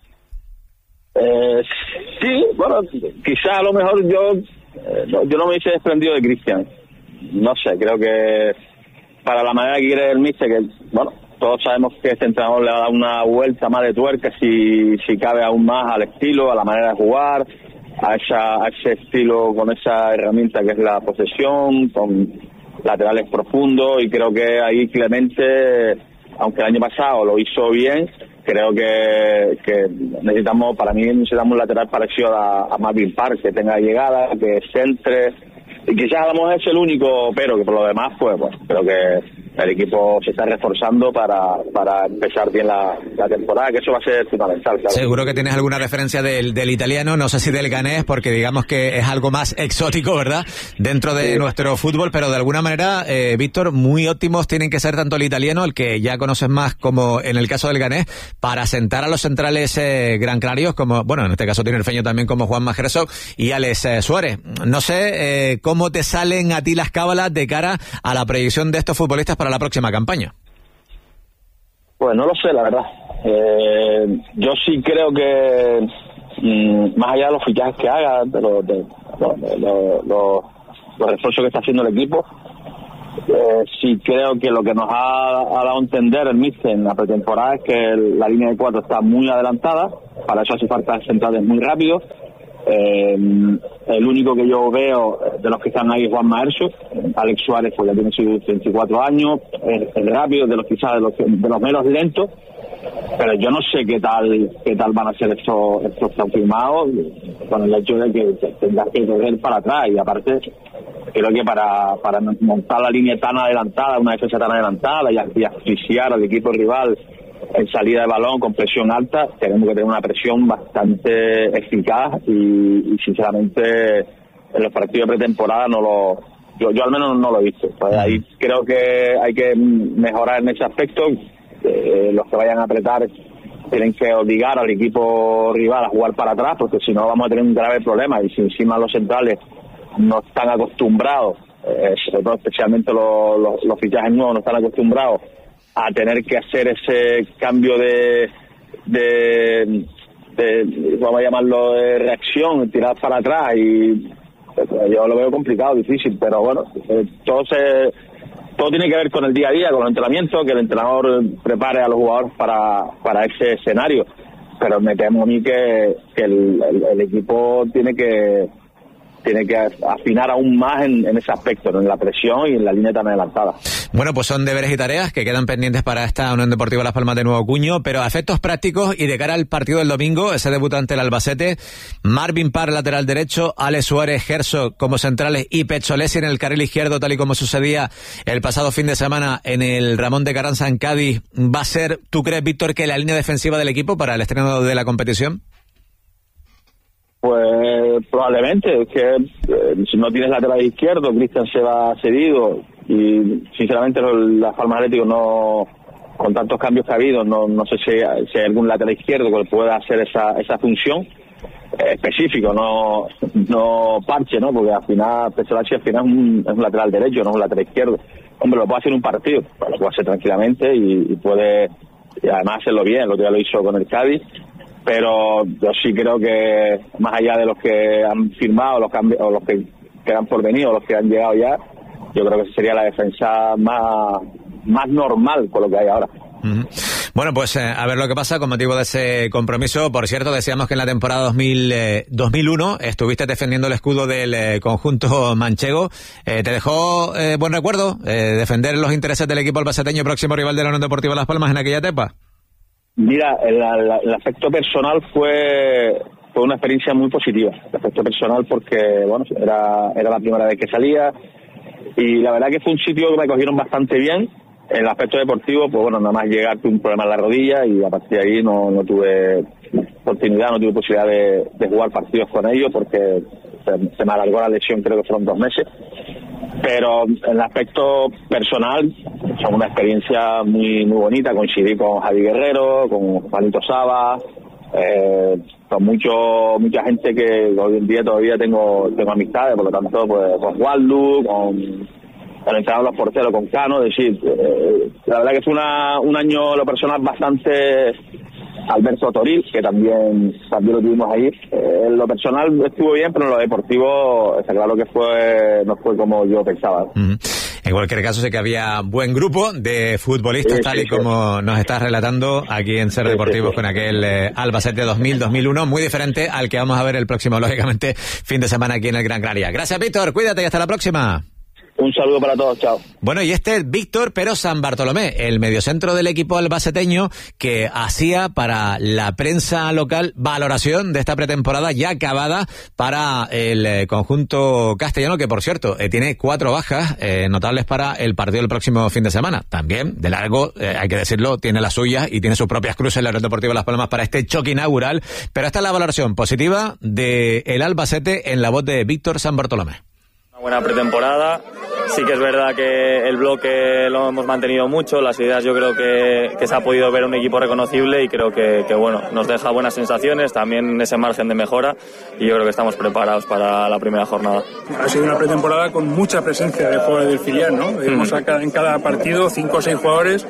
Eh, sí, bueno, quizá a lo mejor yo, eh, no, yo no me hubiese desprendido de Cristian. No sé, creo que para la manera que quiere el míster, que bueno, todos sabemos que este entrenador le va a dar una vuelta más de tuerca, si, si cabe aún más al estilo, a la manera de jugar, a, esa, a ese estilo con esa herramienta que es la posesión, con laterales profundos, y creo que ahí Clemente, aunque el año pasado lo hizo bien, creo que, que necesitamos, para mí necesitamos un lateral parecido a, a Marvin Park, que tenga llegada, que centre. Y quizás a lo mejor es el único, pero que por lo demás, pues, bueno, creo que el equipo se está reforzando para, para empezar bien la, la temporada, que eso va a ser fundamental. Claro. Seguro que tienes alguna referencia del, del italiano, no sé si del ganés, porque digamos que es algo más exótico, ¿verdad?, dentro de sí. nuestro fútbol, pero de alguna manera, eh, Víctor, muy óptimos tienen que ser tanto el italiano, el que ya conoces más, como en el caso del ganés, para sentar a los centrales eh, gran clarios, como, bueno, en este caso tinerfeño también, como Juan Herzog y Alex eh, Suárez. No sé eh, cómo te salen a ti las cábalas de cara a la predicción de estos futbolistas para la próxima campaña. Pues no lo sé, la verdad. Eh, yo sí creo que mmm, más allá de los fichajes que haga, de los, de, de, de, los, los refuerzos que está haciendo el equipo, eh, sí creo que lo que nos ha, ha dado a entender el míster en la pretemporada es que el, la línea de cuatro está muy adelantada. Para eso hace falta centrales muy rápidos. Eh, el único que yo veo de los que están ahí es Juan Herzog. Alex Suárez pues ya tiene sus veinticuatro años, es, es rápido, de los quizás de los, de los menos lentos, pero yo no sé qué tal qué tal van a ser estos estos confirmados, con el hecho de que tendrás que correr para atrás, y aparte creo que para para montar la línea tan adelantada, una defensa tan adelantada y, y asfixiar al equipo rival en salida de balón con presión alta, tenemos que tener una presión bastante eficaz y, y sinceramente en los partidos de pretemporada no lo yo, yo al menos no lo he visto. Pues ahí creo que hay que mejorar en ese aspecto. Eh, los que vayan a apretar tienen que obligar al equipo rival a jugar para atrás, porque si no vamos a tener un grave problema, y si encima los centrales no están acostumbrados, eh, sobre todo especialmente los, los, los fichajes nuevos no están acostumbrados a tener que hacer ese cambio de, de, de vamos a llamarlo, de reacción, tirar para atrás, y pues, yo lo veo complicado, difícil, pero bueno, eh, todo se, todo tiene que ver con el día a día, con el entrenamiento, que el entrenador prepare a los jugadores para, para ese escenario, pero me temo a mí que, que el, el, el equipo tiene que tiene que afinar aún más en, en ese aspecto, ¿no?, en la presión y en la línea tan adelantada. Bueno, pues son deberes y tareas que quedan pendientes para esta Unión Deportiva Las Palmas de Nuevo Cuño, pero a efectos prácticos y de cara al partido del domingo, ese debut ante el Albacete, Marvin Parr, lateral derecho, Alex Suárez, Herzog como centrales y Pecholesi en el carril izquierdo, tal y como sucedía el pasado fin de semana en el Ramón de Carranza en Cádiz, ¿va a ser, tú crees, Víctor, que la línea defensiva del equipo para el estreno de la competición? Pues probablemente, es que eh, si no tienes lateral izquierdo, Cristian se va cedido, y sinceramente las Palmas Atlético no, con tantos cambios que ha habido, no, no sé si, si hay algún lateral izquierdo que pueda hacer esa, esa función eh, específico, no no parche, ¿no? Porque al final Pecholesi al final es un, es un lateral derecho, no es un lateral izquierdo. Hombre, lo puede hacer en un partido, pues lo puede hacer tranquilamente y, y puede y además hacerlo bien, lo que ya lo hizo con el Cádiz. Pero yo sí creo que más allá de los que han firmado, los que han, o los que quedan por venir, o los que han llegado ya, yo creo que sería la defensa más, más normal con lo que hay ahora. Uh-huh. Bueno, pues eh, a ver lo que pasa con motivo de ese compromiso. Por cierto, decíamos que en la temporada dos mil, eh, dos mil uno estuviste defendiendo el escudo del eh, conjunto manchego. Eh, ¿Te dejó eh, buen recuerdo eh, defender los intereses del equipo albaceteño, próximo rival de la Unión Deportiva Las Palmas en aquella etapa? Mira, el, el, el aspecto personal fue fue una experiencia muy positiva. El aspecto personal porque, bueno, era era la primera vez que salía y la verdad que fue un sitio que me cogieron bastante bien. En el aspecto deportivo, pues bueno, nada más llegar tuve un problema en la rodilla y a partir de ahí no, no tuve oportunidad, no tuve posibilidad de, de jugar partidos con ellos porque se, se me alargó la lesión, creo que fueron dos meses. Pero en el aspecto personal fue una experiencia muy muy bonita. Coincidí con Javi Guerrero, con Juanito Saba, eh, con mucho mucha gente que hoy en día todavía tengo tengo amistades, por lo tanto pues con Waldo, con el entrenador de los porteros, con Cano. Es decir, eh, la verdad que fue una, un año lo personal bastante. Alberto Toril, que también también lo tuvimos ahí. Eh, en lo personal estuvo bien, pero en lo deportivo está claro que fue no fue como yo pensaba. Uh-huh. En cualquier caso, sé que había buen grupo de futbolistas, sí, tal sí, y como sí. nos estás relatando aquí en Ser sí, Deportivos sí, sí. con aquel eh, Albacete dos mil dos mil uno, muy diferente al que vamos a ver el próximo, lógicamente, fin de semana aquí en el Gran Canaria. Gracias, Víctor, cuídate y hasta la próxima. Un saludo para todos, chao. Bueno, y este es Víctor Pero San Bartolomé, el mediocentro del equipo albaceteño, que hacía para la prensa local valoración de esta pretemporada ya acabada para el eh, conjunto castellano, que por cierto eh, tiene cuatro bajas eh, notables para el partido del próximo fin de semana. También, de largo, eh, hay que decirlo, tiene las suyas y tiene sus propias cruces en la Unión Deportiva Las Palmas para este choque inaugural, pero esta es la valoración positiva de el Albacete en la voz de Víctor San Bartolomé. Una buena pretemporada. Sí que es verdad que el bloque lo hemos mantenido mucho, las ideas yo creo que, que se ha podido ver un equipo reconocible y creo que, que bueno, nos deja buenas sensaciones, también ese margen de mejora y yo creo que estamos preparados para la primera jornada. Ha sido una pretemporada con mucha presencia de jugadores del filial, ¿no? Vemos mm. en cada partido cinco o seis jugadores.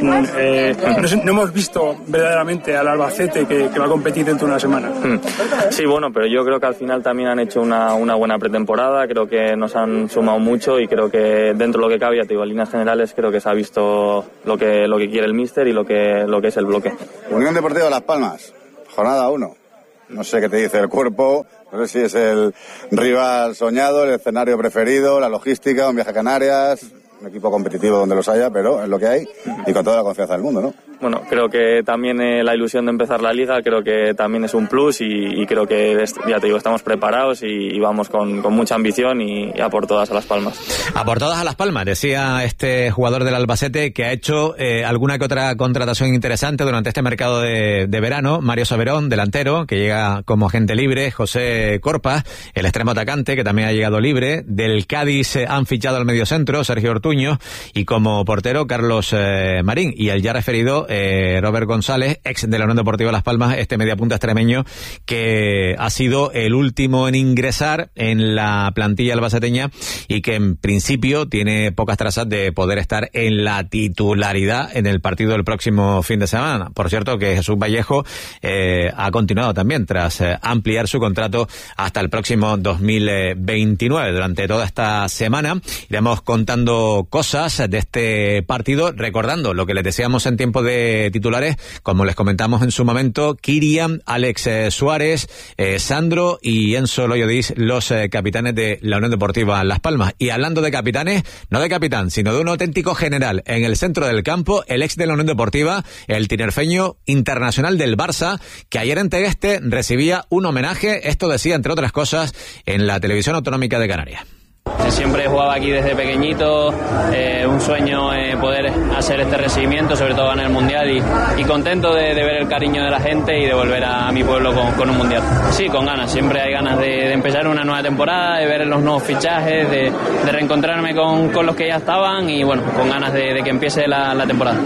Eh, no, no hemos visto verdaderamente al Albacete que, que va a competir dentro de una semana. Mm. Sí, bueno, pero yo creo que al final también han hecho una, una buena pretemporada, creo que nos han sumado mucho y creo que dentro de lo que cabe, ya te digo, en líneas generales creo que se ha visto lo que, lo que quiere el míster y lo que, lo que es el bloque. Unión Deportiva Las Palmas, jornada uno. No sé qué te dice el cuerpo, no sé si es el rival soñado, el escenario preferido, la logística, un viaje a Canarias, un equipo competitivo donde los haya, pero es lo que hay y con toda la confianza del mundo, ¿no? Bueno, creo que también eh, la ilusión de empezar la liga creo que también es un plus y, y creo que, ya te digo, estamos preparados y, y vamos con, con mucha ambición y, y a por todas a Las Palmas. A por todas a Las Palmas, decía este jugador del Albacete que ha hecho eh, alguna que otra contratación interesante durante este mercado de, de verano. Mario Soberón, delantero, que llega como agente libre. José Corpa, el extremo atacante, que también ha llegado libre. Del Cádiz eh, han fichado al mediocentro, Sergio Ortuño, y como portero, Carlos eh, Marín. Y el ya referido Eh, Robert González, ex de la Unión Deportiva Las Palmas, este mediapunta extremeño que ha sido el último en ingresar en la plantilla albaceteña y que en principio tiene pocas trazas de poder estar en la titularidad en el partido del próximo fin de semana. Por cierto que Jesús Vallejo eh, ha continuado también tras eh, ampliar su contrato hasta el próximo dos mil veintinueve. Durante toda esta semana iremos contando cosas de este partido, recordando lo que les decíamos en tiempo de titulares, como les comentamos en su momento, Kirian, Alex eh, Suárez, eh, Sandro y Enzo Loyodis, los eh, capitanes de la Unión Deportiva Las Palmas. Y hablando de capitanes, no de capitán, sino de un auténtico general en el centro del campo, el ex de la Unión Deportiva, el tinerfeño internacional del Barça, que ayer en Tegueste recibía un homenaje, esto decía entre otras cosas, en la televisión autonómica de Canarias. Siempre jugaba aquí desde pequeñito, eh, un sueño eh, poder hacer este recibimiento, sobre todo ganar el Mundial y, y contento de, de ver el cariño de la gente y de volver a, a mi pueblo con, con un Mundial. Sí, con ganas, siempre hay ganas de, de empezar una nueva temporada, de ver los nuevos fichajes, de, de reencontrarme con, con los que ya estaban y bueno, con ganas de, de que empiece la, la temporada.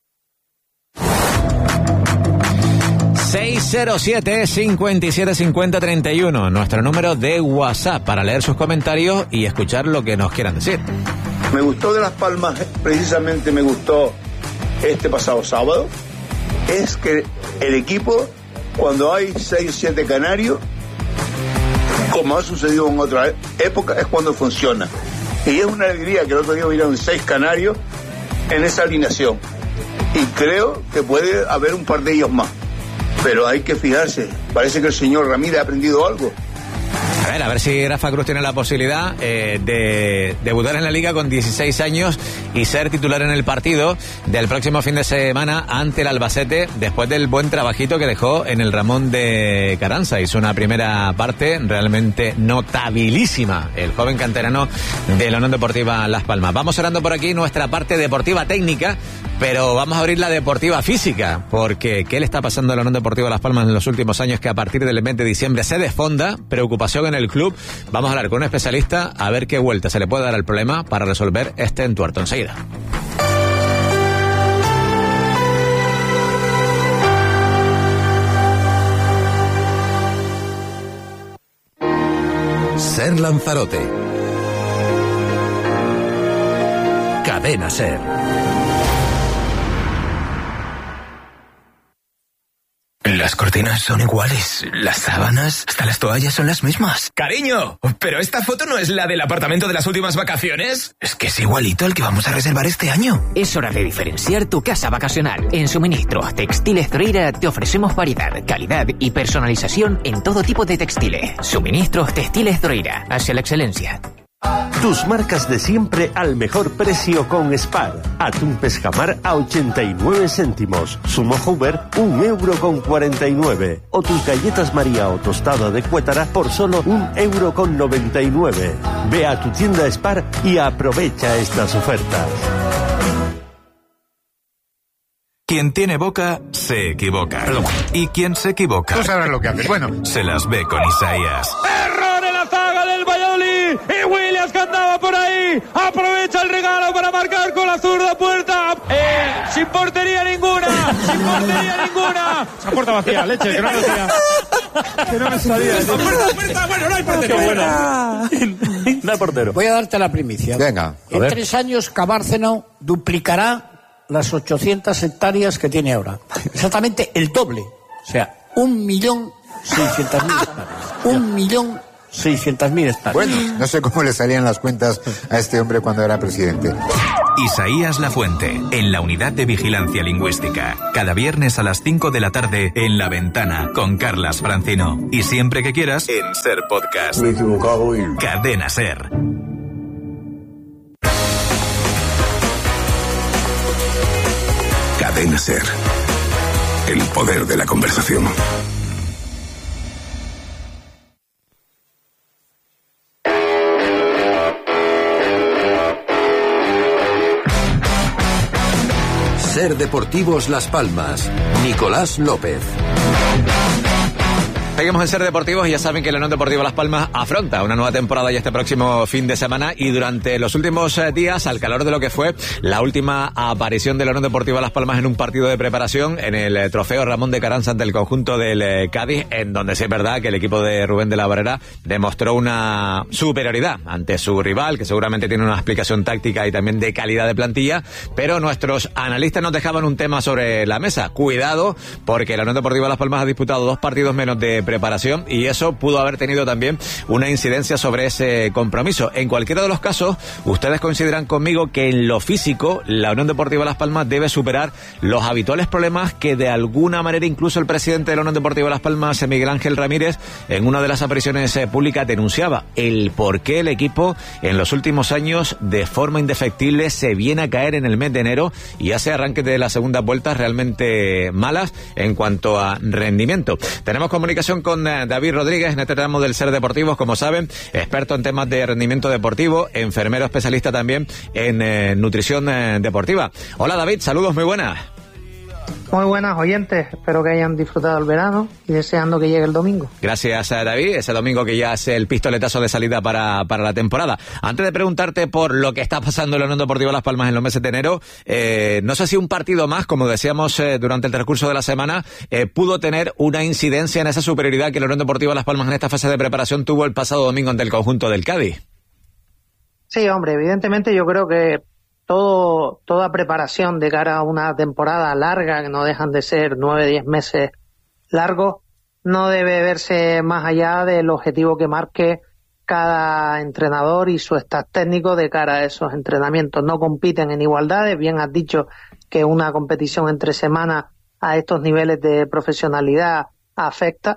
seis cero siete, cinco siete cinco cero, tres uno, nuestro número de WhatsApp para leer sus comentarios y escuchar lo que nos quieran decir. Me gustó de Las Palmas, precisamente me gustó este pasado sábado, es que el equipo, cuando hay seis o siete canarios, como ha sucedido en otra época, es cuando funciona. Y es una alegría que el otro día hubieran seis canarios en esa alineación. Y creo que puede haber un par de ellos más. Pero hay que fijarse, parece que el señor Ramírez ha aprendido algo. A ver, a ver si Rafa Cruz tiene la posibilidad eh, de debutar en la Liga con dieciséis años y ser titular en el partido del próximo fin de semana ante el Albacete, después del buen trabajito que dejó en el Ramón de Carranza. Hizo una primera parte realmente notabilísima el joven canterano de la Unión Deportiva Las Palmas. Vamos cerrando por aquí nuestra parte deportiva técnica, pero vamos a abrir la deportiva física, porque ¿qué le está pasando a la Unión Deportiva Las Palmas en los últimos años que a partir del veinte de diciembre se desfonda? Preocupación en el club. Vamos a hablar con un especialista a ver qué vuelta se le puede dar al problema para resolver este entuerto. Enseguida. Ser Lanzarote. Cadena Ser. Las cortinas son iguales, las sábanas, hasta las toallas son las mismas. Cariño, ¿pero esta foto no es la del apartamento de las últimas vacaciones? Es que es igualito al que vamos a reservar este año. Es hora de diferenciar tu casa vacacional. En Suministros Textiles Droira te ofrecemos variedad, calidad y personalización en todo tipo de textiles. Suministros Textiles Droira, hacia la excelencia. Tus marcas de siempre al mejor precio con Spar. Atún pescamar a ochenta y nueve céntimos. Zumo Hoover, un euro con cuarenta y nueve. O tus galletas María o tostada de Cuétara por solo un euro con noventa y nueve. Ve a tu tienda Spar y aprovecha estas ofertas. Quien tiene boca, se equivoca. Y quien se equivoca... Tú sabrás lo que haces. Bueno, se las ve con Isaías. ¡Error en la zaga del Valladolid! Y Williams, que andaba por ahí, aprovecha el regalo para marcar con la zurda puerta. Eh, sin portería ninguna, sin portería ninguna. Esa puerta vacía, leche, que no me salía. Que no me salía. Puerta, puerta, bueno, no hay portero. Bueno. No hay portero. Voy a darte la primicia. Venga, a En ver. tres años, Cabárceno duplicará las ochocientas hectáreas que tiene ahora. Exactamente el doble. O sea, un millón seiscientas mil hectáreas. Un millón seiscientas mil hectáreas. Bueno, no sé cómo le salían las cuentas a este hombre cuando era presidente. Isaías Lafuente, en la Unidad de Vigilancia Lingüística. Cada viernes a las cinco de la tarde en La Ventana con Carlas Francino. Y siempre que quieras en Ser Podcast. Me he equivocado y... Cadena Ser. Cadena Ser. El poder de la conversación. Ser Deportivos Las Palmas. Nicolás López. Seguimos en Ser Deportivos y ya saben que el Unión Deportiva Las Palmas afronta una nueva temporada ya este próximo fin de semana, y durante los últimos días, al calor de lo que fue la última aparición del Unión Deportiva Las Palmas en un partido de preparación en el trofeo Ramón de Carranza ante el conjunto del Cádiz, en donde sí es verdad que el equipo de Rubén de la Barrera demostró una superioridad ante su rival, que seguramente tiene una explicación táctica y también de calidad de plantilla, pero nuestros analistas nos dejaban un tema sobre la mesa. Cuidado, porque la Unión Deportiva Las Palmas ha disputado dos partidos menos de preparación y eso pudo haber tenido también una incidencia sobre ese compromiso. En cualquiera de los casos, ustedes coincidirán conmigo que en lo físico la Unión Deportiva Las Palmas debe superar los habituales problemas que de alguna manera incluso el presidente de la Unión Deportiva Las Palmas, Miguel Ángel Ramírez, en una de las apariciones eh, públicas denunciaba el por qué el equipo en los últimos años de forma indefectible se viene a caer en el mes de enero y hace arranques de las segundas vueltas realmente malas en cuanto a rendimiento. Tenemos comunicación con eh, David Rodríguez en este tramo del Ser Deportivos, como saben, experto en temas de rendimiento deportivo, enfermero especialista también en eh, nutrición eh, deportiva. Hola David, saludos, muy buenas. Muy buenas oyentes, espero que hayan disfrutado el verano y deseando que llegue el domingo. Gracias a David, ese domingo que ya es el pistoletazo de salida para, para la temporada. Antes de preguntarte por lo que está pasando en la Unión Deportiva Las Palmas en los meses de enero, eh, no sé si un partido más, como decíamos eh, durante el transcurso de la semana, eh, pudo tener una incidencia en esa superioridad que la Unión Deportiva Las Palmas en esta fase de preparación tuvo el pasado domingo ante el conjunto del Cádiz. Sí, hombre, evidentemente yo creo que Todo, toda preparación de cara a una temporada larga, que no dejan de ser nueve, diez meses largos, no debe verse más allá del objetivo que marque cada entrenador y su staff técnico de cara a esos entrenamientos. No compiten en igualdades, bien has dicho que una competición entre semanas a estos niveles de profesionalidad afecta,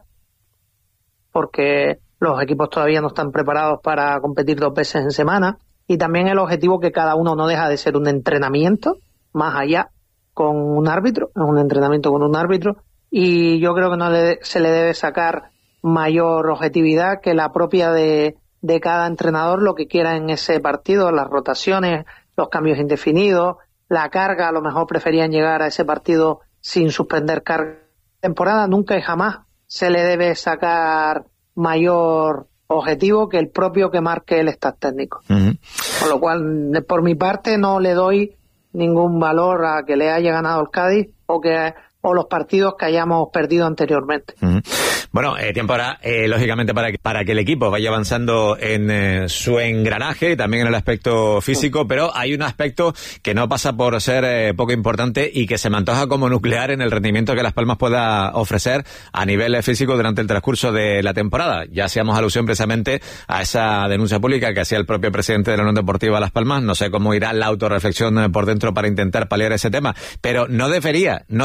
porque los equipos todavía no están preparados para competir dos veces en semana. Y también el objetivo que cada uno no deja de ser un entrenamiento, más allá, con un árbitro, un entrenamiento con un árbitro, y yo creo que no le, se le debe sacar mayor objetividad que la propia de, de cada entrenador, lo que quiera en ese partido, las rotaciones, los cambios indefinidos, la carga, a lo mejor preferían llegar a ese partido sin suspender carga. Temporada nunca y jamás se le debe sacar mayor objetivo que el propio que marque el staff técnico. Uh-huh. Con lo cual, por mi parte, no le doy ningún valor a que le haya ganado el Cádiz o que o los partidos que hayamos perdido anteriormente. Uh-huh. Bueno, eh, tiempo ahora, eh, lógicamente, para que, para que el equipo vaya avanzando en eh, su engranaje y también en el aspecto físico, uh-huh. Pero hay un aspecto que no pasa por ser eh, poco importante y que se me antoja como nuclear en el rendimiento que Las Palmas pueda ofrecer a nivel físico durante el transcurso de la temporada. Ya hacíamos alusión precisamente a esa denuncia pública que hacía el propio presidente de la Unión Deportiva Las Palmas. No sé cómo irá la autorreflexión por dentro para intentar paliar ese tema, pero no debería, no debería en este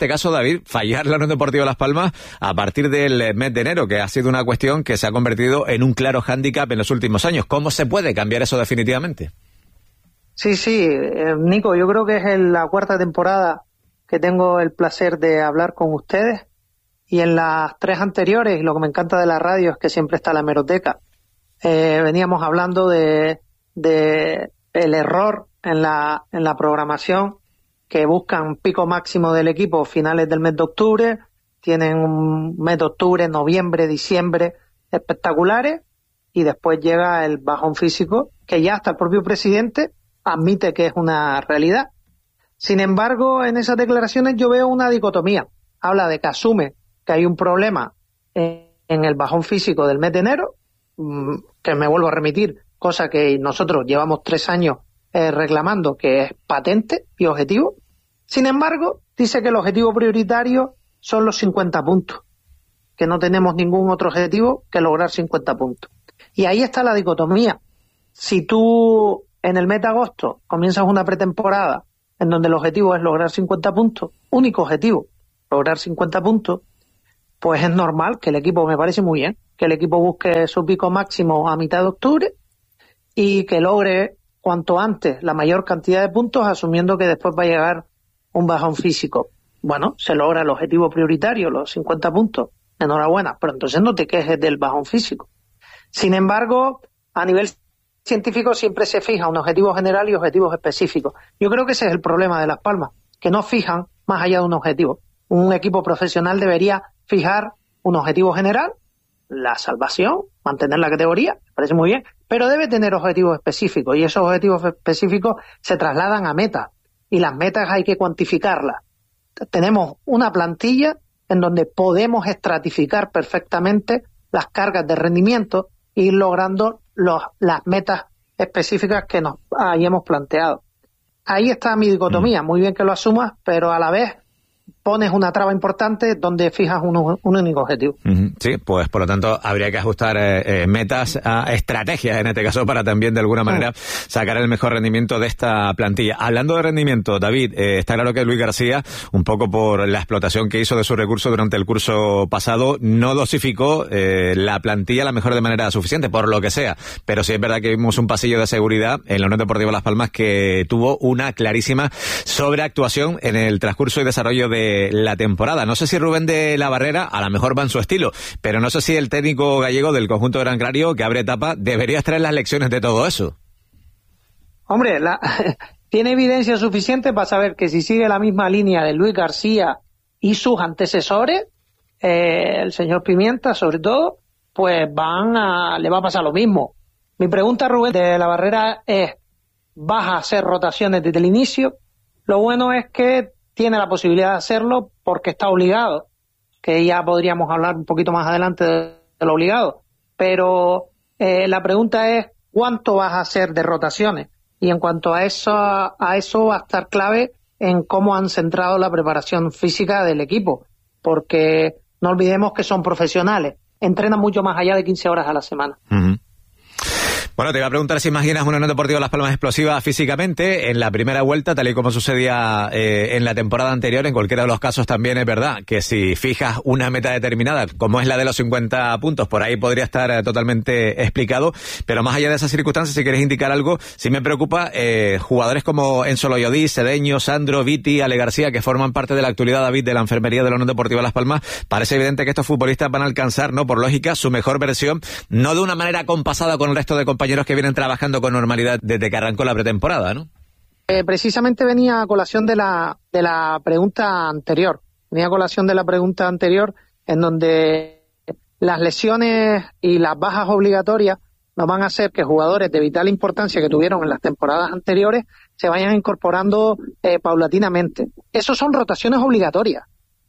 este caso, David, fallar la Unión Deportiva Las Palmas a partir del mes de enero, que ha sido una cuestión que se ha convertido en un claro hándicap en los últimos años. ¿Cómo se puede cambiar eso definitivamente? Sí, sí, eh, Nico, yo creo que es en la cuarta temporada que tengo el placer de hablar con ustedes, y en las tres anteriores, y lo que me encanta de la radio es que siempre está la hemeroteca, eh, veníamos hablando de, de el error en la, en la programación, que buscan pico máximo del equipo finales del mes de octubre, tienen un mes de octubre, noviembre, diciembre espectaculares, y después llega el bajón físico, que ya hasta el propio presidente admite que es una realidad. Sin embargo, en esas declaraciones yo veo una dicotomía. Habla de que asume que hay un problema en, en el bajón físico del mes de enero, mmm, que me vuelvo a remitir, cosa que nosotros llevamos tres años eh, reclamando, que es patente y objetivo. Sin embargo, dice que el objetivo prioritario son los cincuenta puntos, que no tenemos ningún otro objetivo que lograr cincuenta puntos. Y ahí está la dicotomía. Si tú en el mes de agosto comienzas una pretemporada en donde el objetivo es lograr cincuenta puntos, único objetivo, lograr cincuenta puntos, pues es normal que el equipo, me parece muy bien, que el equipo busque su pico máximo a mitad de octubre y que logre cuanto antes la mayor cantidad de puntos, asumiendo que después va a llegar un bajón físico. Bueno, se logra el objetivo prioritario, los cincuenta puntos, enhorabuena, pero entonces no te quejes del bajón físico. Sin embargo, a nivel científico siempre se fija un objetivo general y objetivos específicos. Yo creo que ese es el problema de Las Palmas, que no fijan más allá de un objetivo. Un equipo profesional debería fijar un objetivo general, la salvación, mantener la categoría, me parece muy bien, pero debe tener objetivos específicos, y esos objetivos específicos se trasladan a metas, y las metas hay que cuantificarlas. Tenemos una plantilla en donde podemos estratificar perfectamente las cargas de rendimiento e ir logrando los, las metas específicas que nos hayamos planteado. Ahí está mi dicotomía, muy bien que lo asumas, pero a la vez pones una traba importante donde fijas un, un único objetivo. Sí, pues por lo tanto habría que ajustar eh, eh, metas a estrategias en este caso para también de alguna manera sacar el mejor rendimiento de esta plantilla. Hablando de rendimiento, David, eh, está claro que Luis García, un poco por la explotación que hizo de sus recursos durante el curso pasado, no dosificó eh, la plantilla a la mejor de manera suficiente, por lo que sea. Pero sí es verdad que vimos un pasillo de seguridad en la Unión Deportiva Las Palmas que tuvo una clarísima sobreactuación en el transcurso y desarrollo de la temporada. No sé si Rubén de la Barrera a lo mejor va en su estilo, pero no sé si el técnico gallego del conjunto Gran Canario, que abre etapa, debería extraer las lecciones de todo eso. Hombre, la, tiene evidencia suficiente para saber que si sigue la misma línea de Luis García y sus antecesores, eh, el señor Pimienta sobre todo, pues van a, le va a pasar lo mismo. Mi pregunta, Rubén de la Barrera, es: ¿vas a hacer rotaciones desde el inicio? Lo bueno es que tiene la posibilidad de hacerlo porque está obligado, que ya podríamos hablar un poquito más adelante de, de lo obligado, pero eh, la pregunta es ¿cuánto vas a hacer de rotaciones? Y en cuanto a eso, a eso va a estar clave en cómo han centrado la preparación física del equipo, porque no olvidemos que son profesionales, entrenan mucho más allá de quince horas a la semana. Uh-huh. Bueno, te iba a preguntar si imaginas una Unión Deportiva Las Palmas explosiva físicamente en la primera vuelta, tal y como sucedía eh, en la temporada anterior. En cualquiera de los casos también es verdad que si fijas una meta determinada, como es la de los cincuenta puntos, por ahí podría estar eh, totalmente explicado. Pero más allá de esas circunstancias, si quieres indicar algo, sí me preocupa eh, jugadores como Enzo Loyodí, Cedeño, Sandro, Viti, Ale García, que forman parte de la actualidad, David, de la enfermería de la Unión Deportiva Las Palmas. Parece evidente que estos futbolistas van a alcanzar, no por lógica, su mejor versión, no de una manera compasada con el resto de compañeros que vienen trabajando con normalidad desde que arrancó la pretemporada, ¿no? Eh, precisamente venía a colación de la de la pregunta anterior, venía a colación de la pregunta anterior en donde las lesiones y las bajas obligatorias nos van a hacer que jugadores de vital importancia que tuvieron en las temporadas anteriores se vayan incorporando eh, paulatinamente. Esos son rotaciones obligatorias.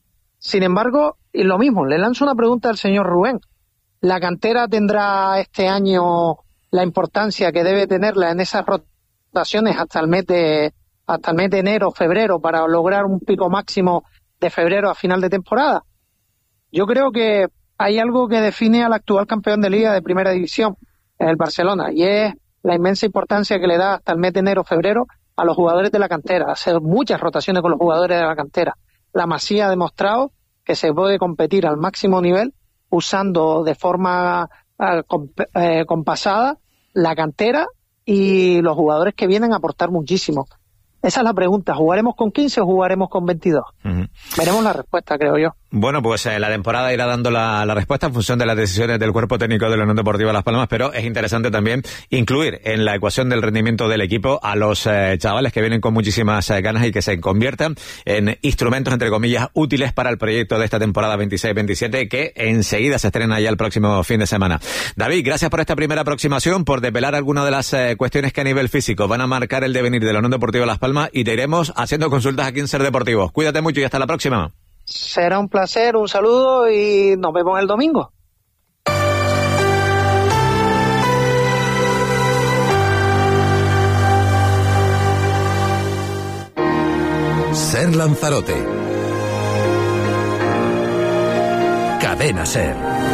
Sin embargo, y lo mismo, le lanzo una pregunta al señor Rubén. ¿La cantera tendrá este año la importancia que debe tenerla en esas rotaciones hasta el mes de hasta el mes de enero, febrero, para lograr un pico máximo de febrero a final de temporada? Yo creo que hay algo que define al actual campeón de Liga de Primera División, el Barcelona, y es la inmensa importancia que le da hasta el mes de enero, febrero a los jugadores de la cantera, hacer muchas rotaciones con los jugadores de la cantera. la Masía ha demostrado que se puede competir al máximo nivel usando de forma eh, comp- eh, compasada la cantera y los jugadores que vienen a aportar muchísimo. Esa es la pregunta, ¿jugaremos con quince o jugaremos con veintidós? Uh-huh. Veremos la respuesta, creo yo. Bueno, pues eh, la temporada irá dando la, la respuesta en función de las decisiones del cuerpo técnico de la Unión Deportiva Las Palmas, pero es interesante también incluir en la ecuación del rendimiento del equipo a los eh, chavales que vienen con muchísimas eh, ganas y que se conviertan en instrumentos, entre comillas, útiles para el proyecto de esta temporada veintiséis veintisiete, que enseguida se estrena ya el próximo fin de semana. David, gracias por esta primera aproximación, por desvelar algunas de las eh, cuestiones que a nivel físico van a marcar el devenir de la Unión Deportiva Las Palmas, y te iremos haciendo consultas aquí en Ser Deportivos. Cuídate mucho y hasta la próxima. Será un placer, un saludo y nos vemos el domingo. Ser Lanzarote. Cadena Ser.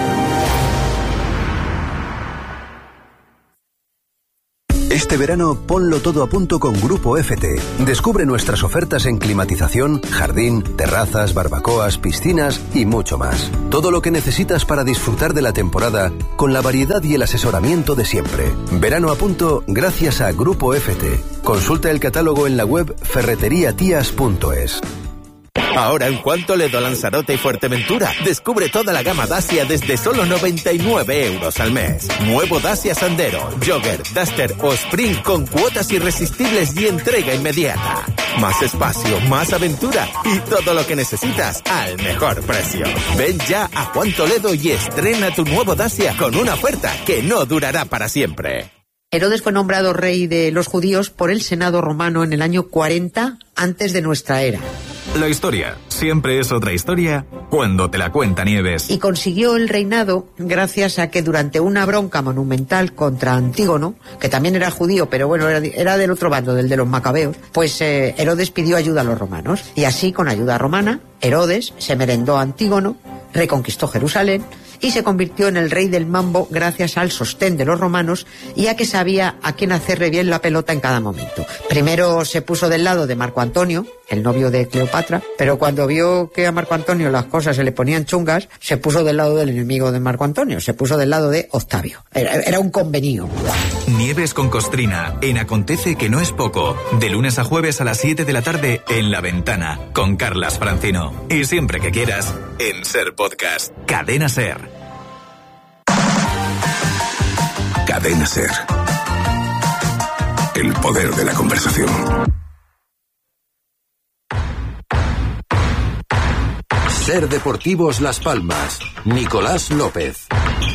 Este verano ponlo todo a punto con Grupo F T. Descubre nuestras ofertas en climatización, jardín, terrazas, barbacoas, piscinas y mucho más. Todo lo que necesitas para disfrutar de la temporada con la variedad y el asesoramiento de siempre. Verano a punto gracias a Grupo F T. Consulta el catálogo en la web ferretería tías punto es. Ahora en Juan Toledo, Lanzarote y Fuerteventura, descubre toda la gama Dacia desde solo noventa y nueve euros al mes. Nuevo Dacia Sandero, Jogger, Duster o Sprint con cuotas irresistibles y entrega inmediata. Más espacio, más aventura y todo lo que necesitas al mejor precio. Ven ya a Juan Toledo y estrena tu nuevo Dacia con una oferta que no durará para siempre. Herodes fue nombrado rey de los judíos por el Senado romano en el año cuarenta antes de nuestra era. La historia siempre es otra historia cuando te la cuenta Nieves. Y consiguió el reinado gracias a que durante una bronca monumental contra Antígono, que también era judío, pero bueno, era, era del otro bando, del de los macabeos, pues eh, Herodes pidió ayuda a los romanos. Y así, con ayuda romana, Herodes se merendó a Antígono, reconquistó Jerusalén y se convirtió en el rey del mambo gracias al sostén de los romanos y a que sabía a quién hacerle bien la pelota en cada momento. Primero se puso del lado de Marco Antonio, el novio de Cleopatra, pero cuando vio que a Marco Antonio las cosas se le ponían chungas, se puso del lado del enemigo de Marco Antonio, se puso del lado de Octavio. Era, era un convenio. Nieves con Costrina, en Acontece que no es poco, de lunes a jueves a las siete de la tarde en La Ventana, con Carlas Francino. Y siempre que quieras, en Ser Podcast. Cadena Ser. Cadena Ser. El poder de la conversación. Ser Deportivos Las Palmas. Nicolás López.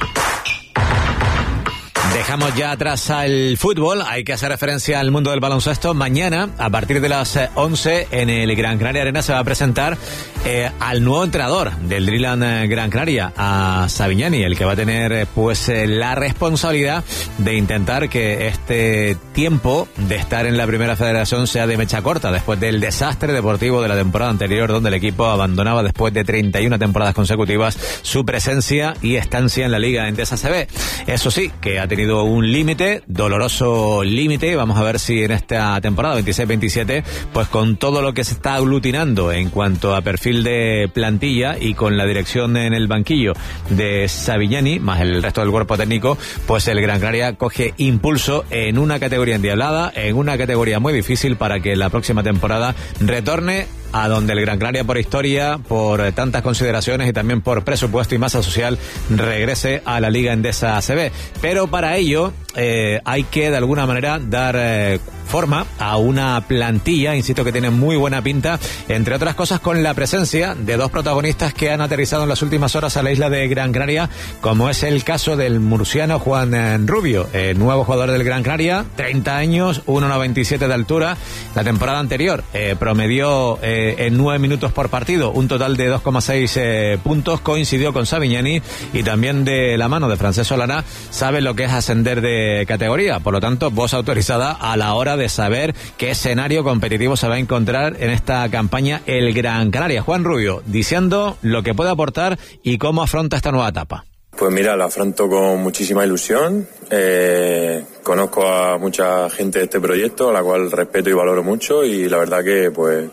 Dejamos ya atrás al fútbol, hay que hacer referencia al mundo del baloncesto. Mañana, a partir de las once, en el Gran Canaria Arena se va a presentar eh, al nuevo entrenador del Dreamland Gran Canaria, a Savignani, el que va a tener pues eh, la responsabilidad de intentar que este tiempo de estar en la primera federación sea de mecha corta, después del desastre deportivo de la temporada anterior, donde el equipo abandonaba después de treinta y una temporadas consecutivas su presencia y estancia en la Liga Endesa A C B. Eso sí, que ha tenido un límite, doloroso límite. Vamos a ver si en esta temporada veintiséis veintisiete, pues con todo lo que se está aglutinando en cuanto a perfil de plantilla y con la dirección en el banquillo de Savignani, más el resto del cuerpo técnico, pues el Gran Canaria coge impulso en una categoría endiablada, en una categoría muy difícil para que la próxima temporada retorne a donde el Gran Canaria, por historia, por tantas consideraciones y también por presupuesto y masa social, regrese a la Liga Endesa A C B. Pero para ello eh, hay que de alguna manera dar eh, forma a una plantilla, insisto, que tiene muy buena pinta, entre otras cosas con la presencia de dos protagonistas que han aterrizado en las últimas horas a la isla de Gran Canaria, como es el caso del murciano Juan Rubio, el nuevo jugador del Gran Canaria, treinta años, uno noventa y siete de altura. La temporada anterior eh, promedió eh, en nueve minutos por partido un total de dos coma seis eh, puntos, coincidió con Savignani y también de la mano de Francesc Solana sabe lo que es ascender de categoría, por lo tanto voz autorizada a la hora de saber qué escenario competitivo se va a encontrar en esta campaña el Gran Canaria. Juan Rubio, diciendo lo que puede aportar y cómo afronta esta nueva etapa. Pues mira, la afronto con muchísima ilusión. Eh, conozco a mucha gente de este proyecto, a la cual respeto y valoro mucho, y la verdad que pues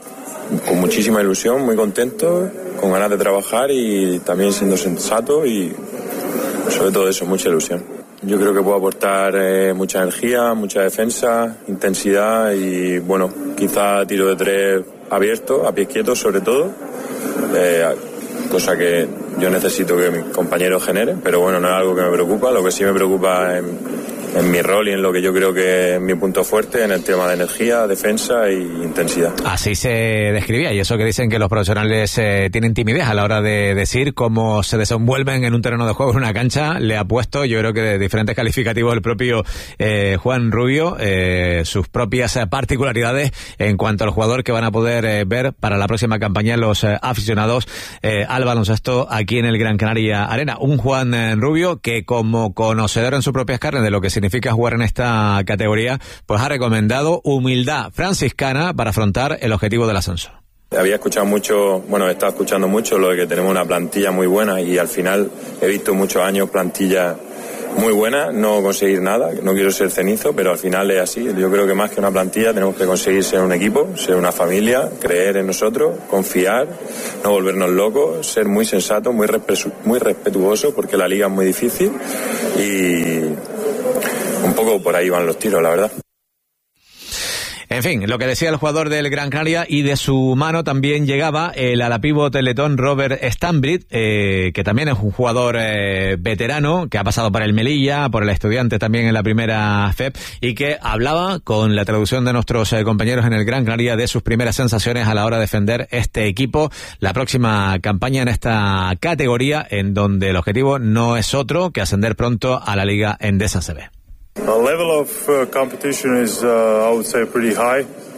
con muchísima ilusión, muy contento, con ganas de trabajar y también siendo sensato y sobre todo eso, mucha ilusión. Yo creo que puedo aportar eh, mucha energía, mucha defensa, intensidad y bueno, quizá tiro de tres abierto, a pies quietos sobre todo, eh, cosa que yo necesito que mis compañeros generen, pero bueno, no es algo que me preocupa. Lo que sí me preocupa es en mi rol y en lo que yo creo que es mi punto fuerte, en el tema de energía, defensa e intensidad. Así se describía, y eso que dicen que los profesionales eh, tienen timidez a la hora de decir cómo se desenvuelven en un terreno de juego, en una cancha. Le ha puesto, yo creo que de diferentes calificativos el propio eh, Juan Rubio, eh, sus propias particularidades en cuanto al jugador que van a poder eh, ver para la próxima campaña los eh, aficionados eh, al baloncesto aquí en el Gran Canaria Arena. Un Juan eh, Rubio que, como conocedor en sus propias carnes de lo que significa significa jugar en esta categoría, pues ha recomendado humildad franciscana para afrontar el objetivo del ascenso. Había escuchado mucho, bueno, he estado escuchando mucho lo de que tenemos una plantilla muy buena y al final he visto muchos años plantilla muy buena, no conseguir nada, no quiero ser cenizo, pero al final es así. Yo creo que más que una plantilla tenemos que conseguir ser un equipo, ser una familia, creer en nosotros, confiar, no volvernos locos, ser muy sensatos, muy, respetu- muy respetuosos, porque la liga es muy difícil y un poco por ahí van los tiros, la verdad. En fin, lo que decía el jugador del Gran Canaria, y de su mano también llegaba el alapívot letón Robert Stambrit, eh, que también es un jugador eh, veterano, que ha pasado por el Melilla, por el Estudiante también en la primera F E P, y que hablaba con la traducción de nuestros eh, compañeros en el Gran Canaria de sus primeras sensaciones a la hora de defender este equipo, la próxima campaña en esta categoría, en donde el objetivo no es otro que ascender pronto a la Liga Endesa C B. The level of uh, competition is, uh, I would say, pretty high.